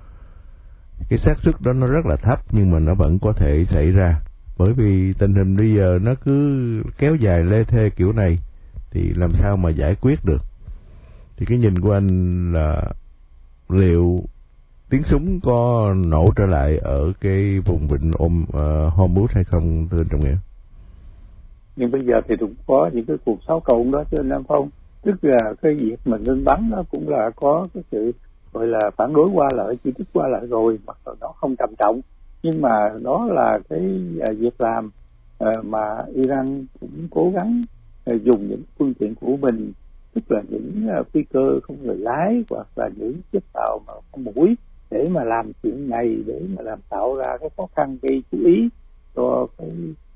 Cái xác suất đó nó rất là thấp nhưng mà nó vẫn có thể xảy ra, bởi vì tình hình bây giờ nó cứ kéo dài lê thê kiểu này thì làm sao mà giải quyết được. Thì cái nhìn của anh là liệu tiếng súng có nổ trở lại ở cái vùng vịnh Hormuz hay không, thưa anh Trọng Nghĩa? Nhưng bây giờ thì cũng có những cái cuộc xáo trộn đó chứ Nam Phong, tức là cái việc mà ngưng bắn nó cũng là có cái sự gọi là phản đối qua lại, chỉ trích qua lại rồi, mặc dù nó không trầm trọng, nhưng mà đó là cái việc làm mà Iran cũng cố gắng dùng những phương tiện của mình, tức là những phi cơ không người lái hoặc là những chiếc tàu mà có mũi để mà làm chuyện này, để mà làm tạo ra cái khó khăn gây chú ý cho cái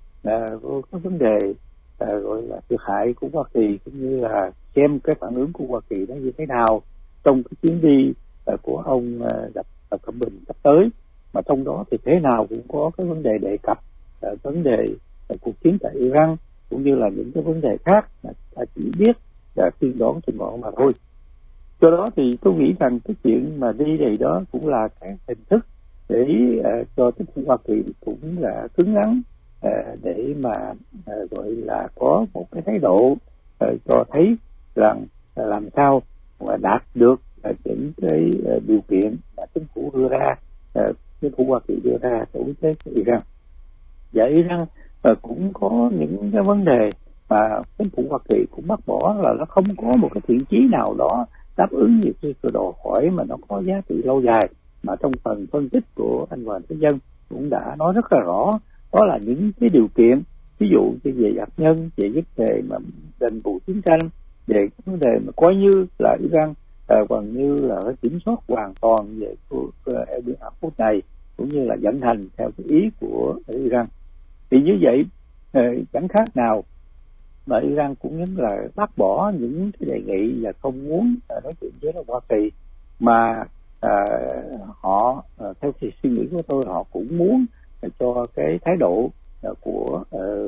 vấn đề gọi là thiệt hại của Hoa Kỳ, cũng như là xem cái phản ứng của Hoa Kỳ nó như thế nào trong cái chuyến đi của ông Tập Cận Bình sắp tới. Mà trong đó thì thế nào cũng có cái vấn đề đề cập vấn đề cuộc chiến tại Iran, cũng như là những cái vấn đề khác mà ta chỉ biết là tiên đoán trên ngọn mà thôi. Do đó thì tôi nghĩ rằng cái chuyện mà đi này đó cũng là cái hình thức để cho chính phủ Hoa Kỳ cũng là cứng rắn để mà gọi là có một cái thái độ cho thấy rằng làm sao mà đạt được những cái điều kiện mà chính phủ đưa ra, chính phủ Hoa Kỳ đưa ra đối với Iran. Và Iran cũng có những cái vấn đề mà chính phủ Hoa Kỳ cũng bác bỏ, là nó không có một cái thiện chí nào đó đáp ứng những cái đòi hỏi mà nó có giá trị lâu dài. Mà trong phần phân tích của anh Hoàng Thế Dân cũng đã nói rất là rõ, đó là những cái điều kiện, ví dụ như về hạt nhân, về vấn đề mà đền bù chiến tranh, về vấn đề mà coi như là Iran gần như là kiểm soát hoàn toàn về biển Ả Rập này, cũng như là vận hành theo cái ý của Iran. Thì như vậy chẳng khác nào mà Iran cũng như là bác bỏ những cái đề nghị và không muốn nói chuyện với Hoa Kỳ, mà họ theo cái suy nghĩ của tôi, họ cũng muốn cho cái thái độ của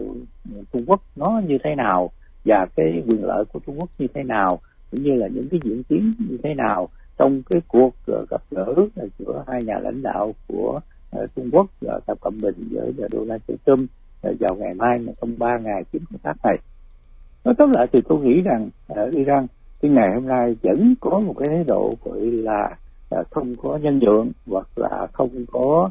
Trung Quốc nó như thế nào, và cái quyền lợi của Trung Quốc như thế nào, cũng như là những cái diễn tiến như thế nào trong cái cuộc gặp gỡ giữa hai nhà lãnh đạo của Trung Quốc, Tập Cận Bình với Donald Trump vào ngày mai, trong 3 ngày chuyến công tác này. Nói tóm lại thì tôi nghĩ rằng Iran cái ngày hôm nay vẫn có một cái thái độ gọi là không có nhân nhượng, hoặc là không có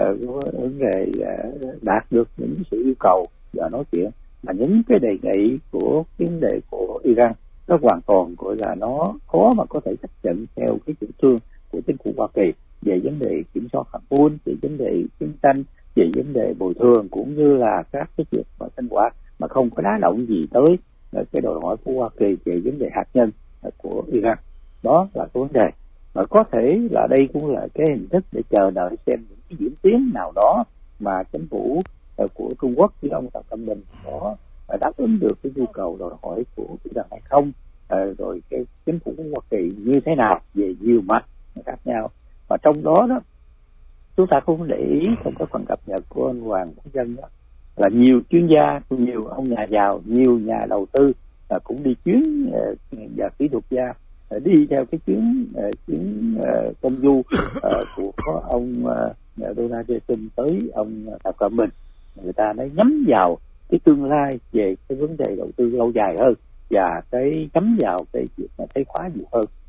vấn đề đạt được những sự yêu cầu và nói chuyện, mà những cái đề nghị của vấn đề của Iran nó hoàn toàn gọi là nó khó mà có thể chấp nhận theo cái chủ trương của chính phủ Hoa Kỳ về vấn đề kiểm soát hạt nhân, về vấn đề chiến tranh, về vấn đề bồi thường, cũng như là các cái việc mà sinh hoạt mà không có đá động gì tới cái đòi hỏi của Hoa Kỳ về vấn đề hạt nhân của Iran. Đó là cái vấn đề mà có thể là đây cũng là cái hình thức để chờ đợi xem những cái diễn tiến nào đó mà chính phủ của Trung Quốc với ông Tập Cận Bình có đáp ứng được cái nhu cầu đòi hỏi của Iran hay không, rồi cái chính phủ của Hoa Kỳ như thế nào về nhiều mặt khác nhau. Và trong đó chúng ta cũng để ý trong cái phần cập nhật của anh Hoàng Thế Dân đó, là nhiều chuyên gia, nhiều ông nhà giàu, nhiều nhà đầu tư cũng đi chuyến và kỹ thuật gia đi theo cái chuyến công du của ông Donald Trump tới ông Tập Cận Bình. Người ta đã nhắm vào cái tương lai về cái vấn đề đầu tư lâu dài hơn, và cái nhắm vào cái việc mà thấy khóa nhiều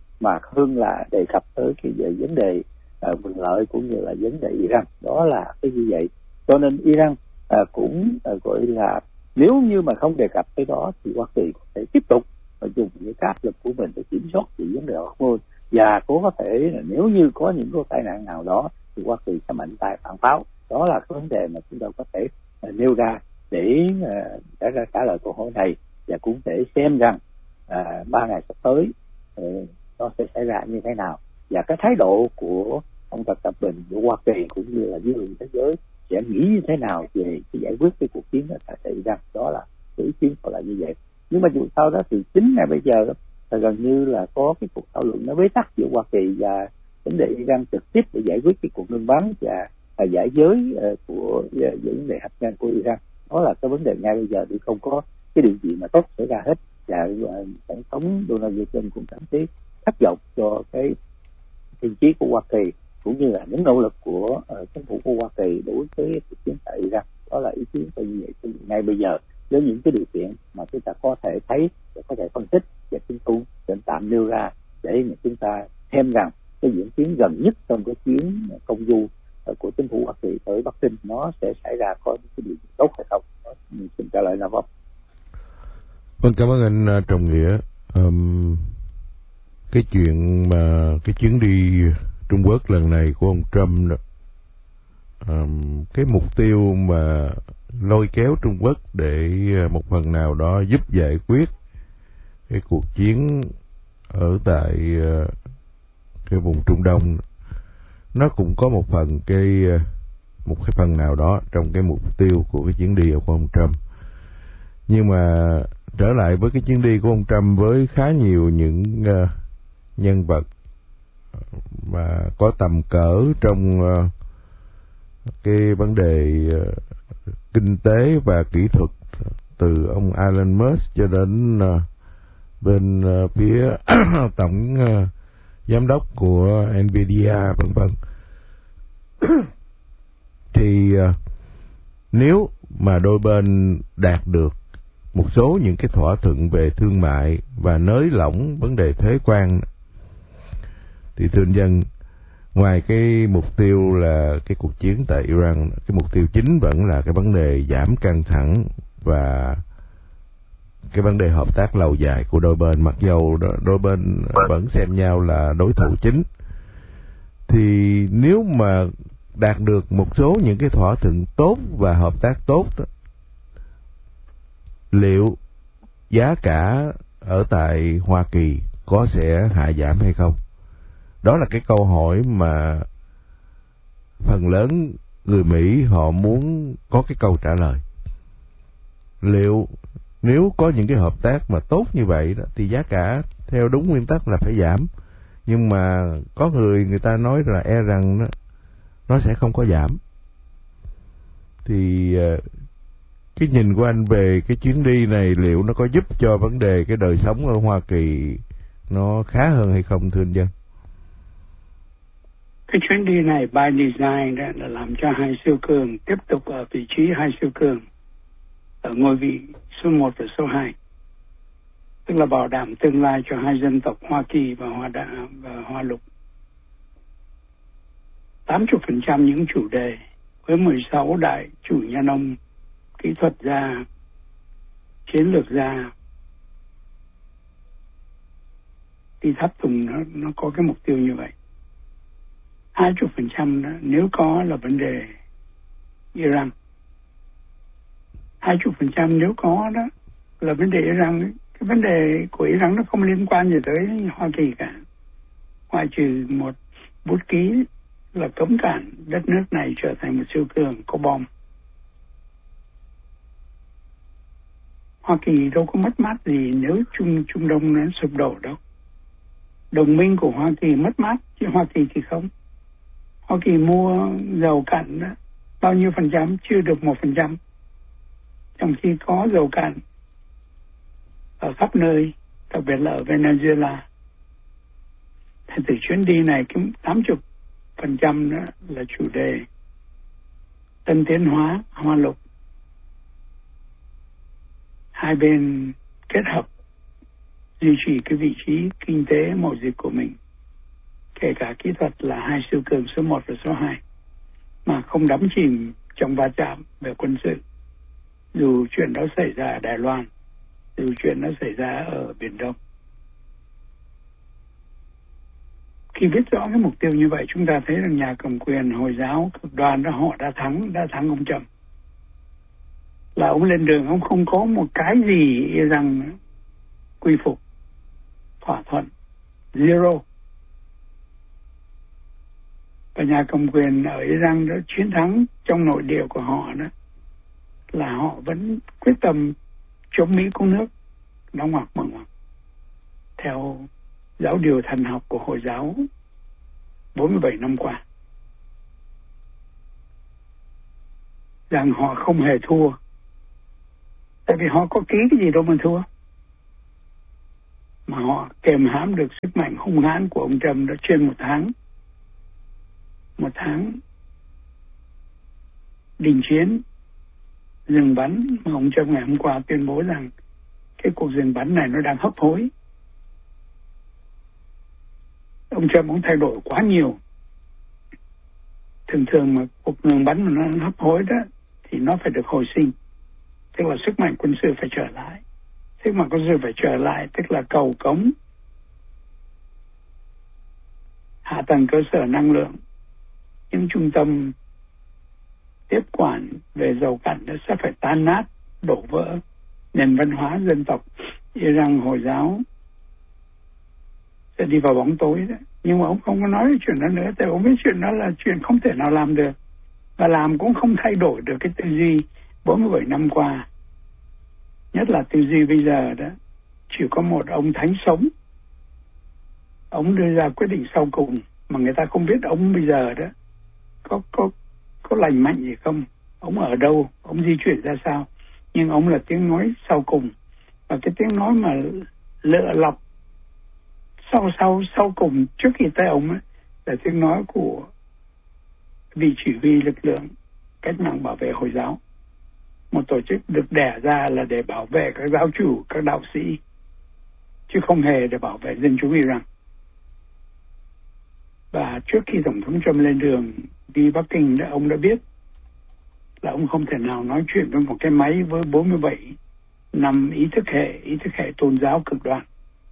hơn là đề cập tới cái về vấn đề quyền lợi cũng như là vấn đề Iran. Đó là cái như vậy. Cho nên Iran cũng gọi là nếu như mà không đề cập tới đó thì Hoa Kỳ có thể tiếp tục dùng những áp lực của mình để kiểm soát những vấn đề hormone, và có thể là nếu như có những cái tai nạn nào đó thì Hoa Kỳ sẽ mạnh tay phản pháo. Đó là cái vấn đề mà chúng ta có thể nêu ra để trả lời câu hỏi này, và cũng để xem rằng 3 ngày sắp tới nó sẽ xảy ra như thế nào, và cái thái độ của ông Tập Cận Bình của Hoa Kỳ cũng như là dư luận thế giới sẽ nghĩ như thế nào về cái giải quyết cái cuộc chiến ở tại Iran. Đó là cái ý kiến của là như vậy. Nhưng mà dù sao đó thì chính là bây giờ là gần như là có cái cuộc thảo luận nó bế tắc giữa Hoa Kỳ và vấn đề Iran trực tiếp để giải quyết cái cuộc ngưng bắn và giải giới của vấn đề hạt nhân của Iran. Đó là cái vấn đề ngay bây giờ thì không có cái điều gì mà tốt xảy ra hết, và tổng thống Donald Trump cũng cảm thấy thất vọng cho cái thiện chí của Hoa Kỳ cũng như là những nỗ lực của chính phủ của Hoa Kỳ đối với cuộc chiến tại Iran. Đó là ý kiến tôi như vậy ngay bây giờ với những cái điều kiện mà chúng ta có thể thấy và có thể phân tích và chúng tôi sẽ tạm nêu ra để mà chúng ta xem rằng cái diễn tiến gần nhất trong cái chuyến công du của chính phủ Hoa Kỳ tới Bắc Kinh nó sẽ xảy ra có những cái điều tốt hay không. Xin trả lời là vâng. Vâng, cảm ơn anh Trọng Nghĩa. Cái chuyện mà cái chuyến đi Trung Quốc lần này của ông Trump đó, cái mục tiêu mà lôi kéo Trung Quốc để một phần nào đó giúp giải quyết cái cuộc chiến ở tại cái vùng Trung Đông, nó cũng có một cái phần nào đó trong cái mục tiêu của cái chuyến đi của ông Trump. Nhưng mà trở lại với cái chuyến đi của ông Trump với khá nhiều những nhân vật mà có tầm cỡ trong cái vấn đề kinh tế và kỹ thuật, từ ông Elon Musk cho đến bên phía tổng giám đốc của Nvidia vân vân. Thì nếu mà đôi bên đạt được một số những cái thỏa thuận về thương mại và nới lỏng vấn đề thuế quan, thì thưa anh dân, ngoài cái mục tiêu là cái cuộc chiến tại Iran, cái mục tiêu chính vẫn là cái vấn đề giảm căng thẳng và cái vấn đề hợp tác lâu dài của đôi bên, mặc dầu đôi bên vẫn xem nhau là đối thủ chính. Thì nếu mà đạt được một số những cái thỏa thuận tốt và hợp tác tốt đó, liệu giá cả ở tại Hoa Kỳ có sẽ hạ giảm hay không? Đó là cái câu hỏi mà phần lớn người Mỹ họ muốn có cái câu trả lời. Liệu nếu có những cái hợp tác mà tốt như vậy đó, thì giá cả theo đúng nguyên tắc là phải giảm. Nhưng mà có người ta nói là e rằng nó sẽ không có giảm. Thì cái nhìn của anh về cái chuyến đi này liệu nó có giúp cho vấn đề cái đời sống ở Hoa Kỳ nó khá hơn hay không, thưa anh Dân? Cái chuyến đi này by design đó là làm cho hai siêu cường tiếp tục ở vị trí hai siêu cường ở ngôi vị số 1 và số 2. Tức là bảo đảm tương lai cho hai dân tộc Hoa Kỳ và Hoa Lục. 80% những chủ đề với 16 đại chủ nhân ông, kỹ thuật gia, chiến lược gia đi tháp tùng nó có cái mục tiêu như vậy. 20% đó, nếu có là vấn đề Iran. 20% nếu có đó là vấn đề Iran. Cái vấn đề của Iran nó không liên quan gì tới Hoa Kỳ cả, ngoại trừ một bút ký là cấm cản đất nước này trở thành một siêu cường có bom. Hoa Kỳ đâu có mất mát gì nếu Trung Đông nó sụp đổ đâu. Đồng minh của Hoa Kỳ mất mát, chứ Hoa Kỳ thì không. Hoa Kỳ mua dầu cạn đó, bao nhiêu phần trăm? Chưa được 1%. Trong khi có dầu cạn ở khắp nơi, đặc biệt là ở Venezuela. Thì từ chuyến đi này, cái 80% đó là chủ đề tân tiến hóa Hoa Lục. Hai bên kết hợp duy trì cái vị trí kinh tế mậu dịch của mình, kể cả kỹ thuật là hai siêu cường số 1 và số 2, mà không đắm chìm trong va chạm về quân sự. Dù chuyện đó xảy ra ở Đài Loan, dù chuyện đó xảy ra ở Biển Đông. Khi biết rõ cái mục tiêu như vậy, chúng ta thấy rằng nhà cầm quyền Hồi giáo cực đoan đó họ đã thắng ông Trump. Là ông lên đường, ông không có một cái gì rằng quy phục, thỏa thuận, zero. Và nhà cầm quyền ở Iran đó chiến thắng trong nội địa của họ đó là họ vẫn quyết tâm chống Mỹ cứu nước, đóng ngoặc mở ngoặc. theo giáo điều thần học của Hồi giáo 47 năm qua, rằng họ không hề thua, tại vì họ có ký cái gì đâu mà thua, mà họ kềm hãm được sức mạnh hung hãn của ông Trump đã trên một tháng đình chiến dừng bắn, mà ông Trump ngày hôm qua tuyên bố rằng cái cuộc dừng bắn này nó đang hấp hối. Ông Trump cũng thay đổi quá nhiều. Thường mà cuộc ngừng bắn mà nó hấp hối đó thì nó phải được hồi sinh, tức là sức mạnh quân sự phải trở lại. Sức mạnh quân sự phải trở lại tức là cầu cống, hạ tầng cơ sở năng lượng, những trung tâm tiếp quản về dầu cặn nó sẽ phải tan nát, đổ vỡ. Nền văn hóa dân tộc Iran Hồi giáo sẽ đi vào bóng tối đó. Nhưng mà ông không có nói chuyện đó nữa, tại ông biết chuyện đó là chuyện không thể nào làm được, và làm cũng không thay đổi được cái tư duy 47 năm qua. Nhất là tư duy bây giờ đó, chỉ có một ông thánh sống, ông đưa ra quyết định sau cùng mà người ta không biết ông bây giờ đó có lành mạnh gì không, ông ở đâu, ông di chuyển ra sao, nhưng ông là tiếng nói sau cùng, và cái tiếng nói mà lựa lọc sau cùng trước khi tới ông ấy, là tiếng nói của vị chỉ huy lực lượng cách mạng bảo vệ Hồi giáo, một tổ chức được đẻ ra là để bảo vệ các giáo chủ, các đạo sĩ, chứ không hề để bảo vệ dân chúng Iran. Và trước khi Tổng thống Trump lên đường đi Bắc Kinh, ông đã biết là ông không thể nào nói chuyện với một cái máy với 47 năm ý thức hệ tôn giáo cực đoan.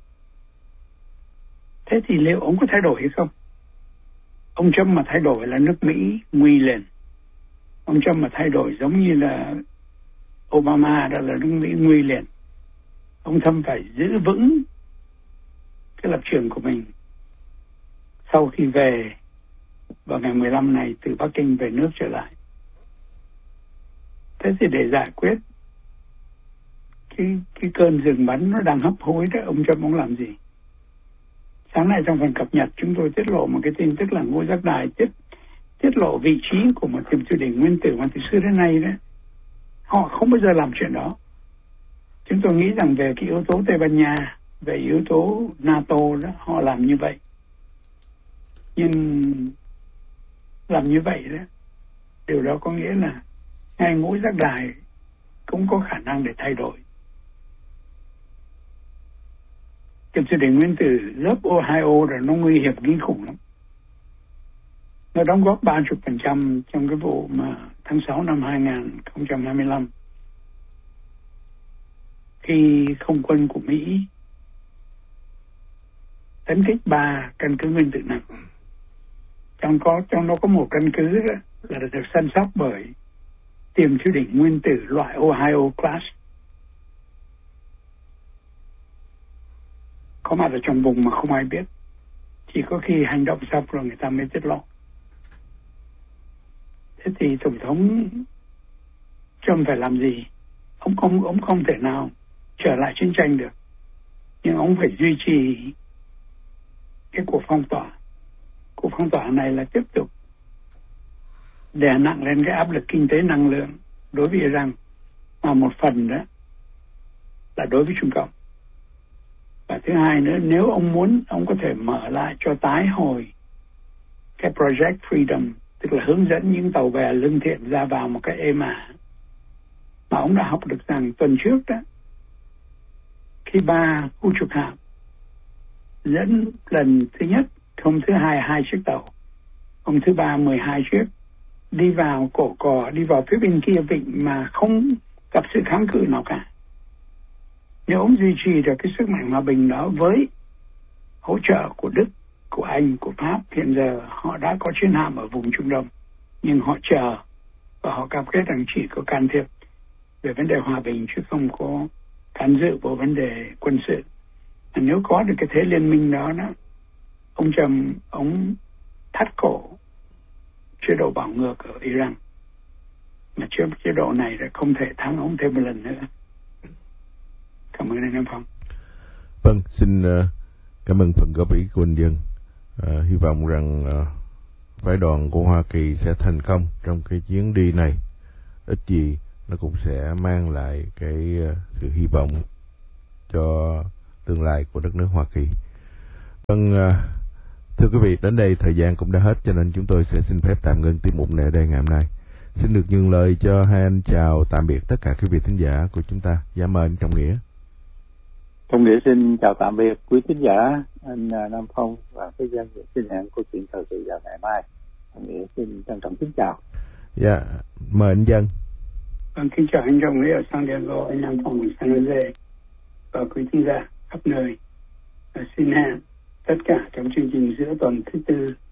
Thế thì liệu ông có thay đổi hay không? Ông Trump mà thay đổi là nước Mỹ nguy lên. Ông Trump mà thay đổi giống như là Obama, đó là nước Mỹ nguy liền. Ông Trump phải giữ vững cái lập trường của mình sau khi về vào ngày 15 này từ Bắc Kinh về nước trở lại. Thế thì để giải quyết cái cơn dừng bắn nó đang hấp hối đó, ông Trump muốn làm gì? Sáng nay trong phần cập nhật chúng tôi tiết lộ một cái tin tức là Ngôi Giác Đài tiết lộ vị trí của một tiệm thư đỉnh nguyên tử mà từ xưa đến nay đó họ không bao giờ làm chuyện đó. Chúng tôi nghĩ rằng về cái yếu tố Tây Ban Nha, về yếu tố NATO đó, họ làm như vậy. Nhưng làm như vậy đó, điều đó có nghĩa là ngay Ngôi Giác Đài cũng có khả năng để thay đổi. Tiệm thư đỉnh nguyên tử lớp Ohio rồi nó nguy hiểm kinh khủng lắm. Nó đóng góp 30% trong cái vụ mà tháng 6 năm 2025 khi không quân của Mỹ tấn kích 3 căn cứ nguyên tử nặng. Trong đó có một căn cứ đó là được săn sóc bởi tiệm thư đỉnh nguyên tử loại Ohio class, có mặt ở trong vùng mà không ai biết, chỉ có khi hành động xong rồi người ta mới tiết lộ. Thế thì Tổng thống Trump phải làm gì? Ông không thể nào trở lại chiến tranh được, nhưng ông phải duy trì cái cuộc phong tỏa. Cuộc phong tỏa này là tiếp tục đè nặng lên cái áp lực kinh tế năng lượng đối với Iran, mà một phần đó là đối với Trung Cộng. Và thứ hai nữa, nếu ông muốn, ông có thể mở lại cho tái hồi cái Project Freedom, tức là hướng dẫn những tàu bè lương thiện ra vào một cái êm ả. Mà ông đã học được rằng tuần trước đó, khi 3 khu trục hạm dẫn lần thứ nhất, hôm thứ hai 2 chiếc tàu, hôm thứ ba 12 chiếc, đi vào cổ cò, đi vào phía bên kia vịnh mà không gặp sự kháng cự nào cả. Nếu ông duy trì được cái sức mạnh hòa bình đó với hỗ trợ của Đức, của Anh, của Pháp, hiện giờ họ đã có chiến hạm ở vùng Trung Đông, nhưng họ chờ và họ cam kết rằng chỉ có can thiệp về vấn đề hòa bình chứ không có can dự vào vấn đề quân sự. Nếu có được cái thế liên minh đó, ông Trump, ông thắt cổ chế độ bạo ngược ở Iran, mà chế độ này là không thể thắng ông thêm một lần nữa. Cảm ơn anh Em Phong. Vâng, xin Cảm ơn phần góp ý của anh Dân. Hy vọng rằng phái đoàn của Hoa Kỳ sẽ thành công trong cái chuyến đi này. Ít gì nó cũng sẽ mang lại cái sự hy vọng cho tương lai của đất nước Hoa Kỳ. Vâng, thưa quý vị, đến đây thời gian cũng đã hết, cho nên chúng tôi sẽ xin phép tạm ngưng tiết mục này ở đây ngày hôm nay. Xin được nhường lời cho hai anh chào tạm biệt tất cả quý vị thính giả của chúng ta. Dạ mời anh Trọng Nghĩa. Trọng Nghĩa xin chào tạm biệt quý thính giả, anh Nam Phong và cái Dân xin hẹn câu chuyện thời sự vào ngày mai. Trọng Nghĩa xin trân trọng kính chào. Dạ, mời anh Dân. Kính chào anh Trọng Nghĩa ở San Diego, anh Nam Phong ở San Jose và quý thính giả khắp nơi. Xin hẹn tất cả trong chương trình giữa tuần thứ tư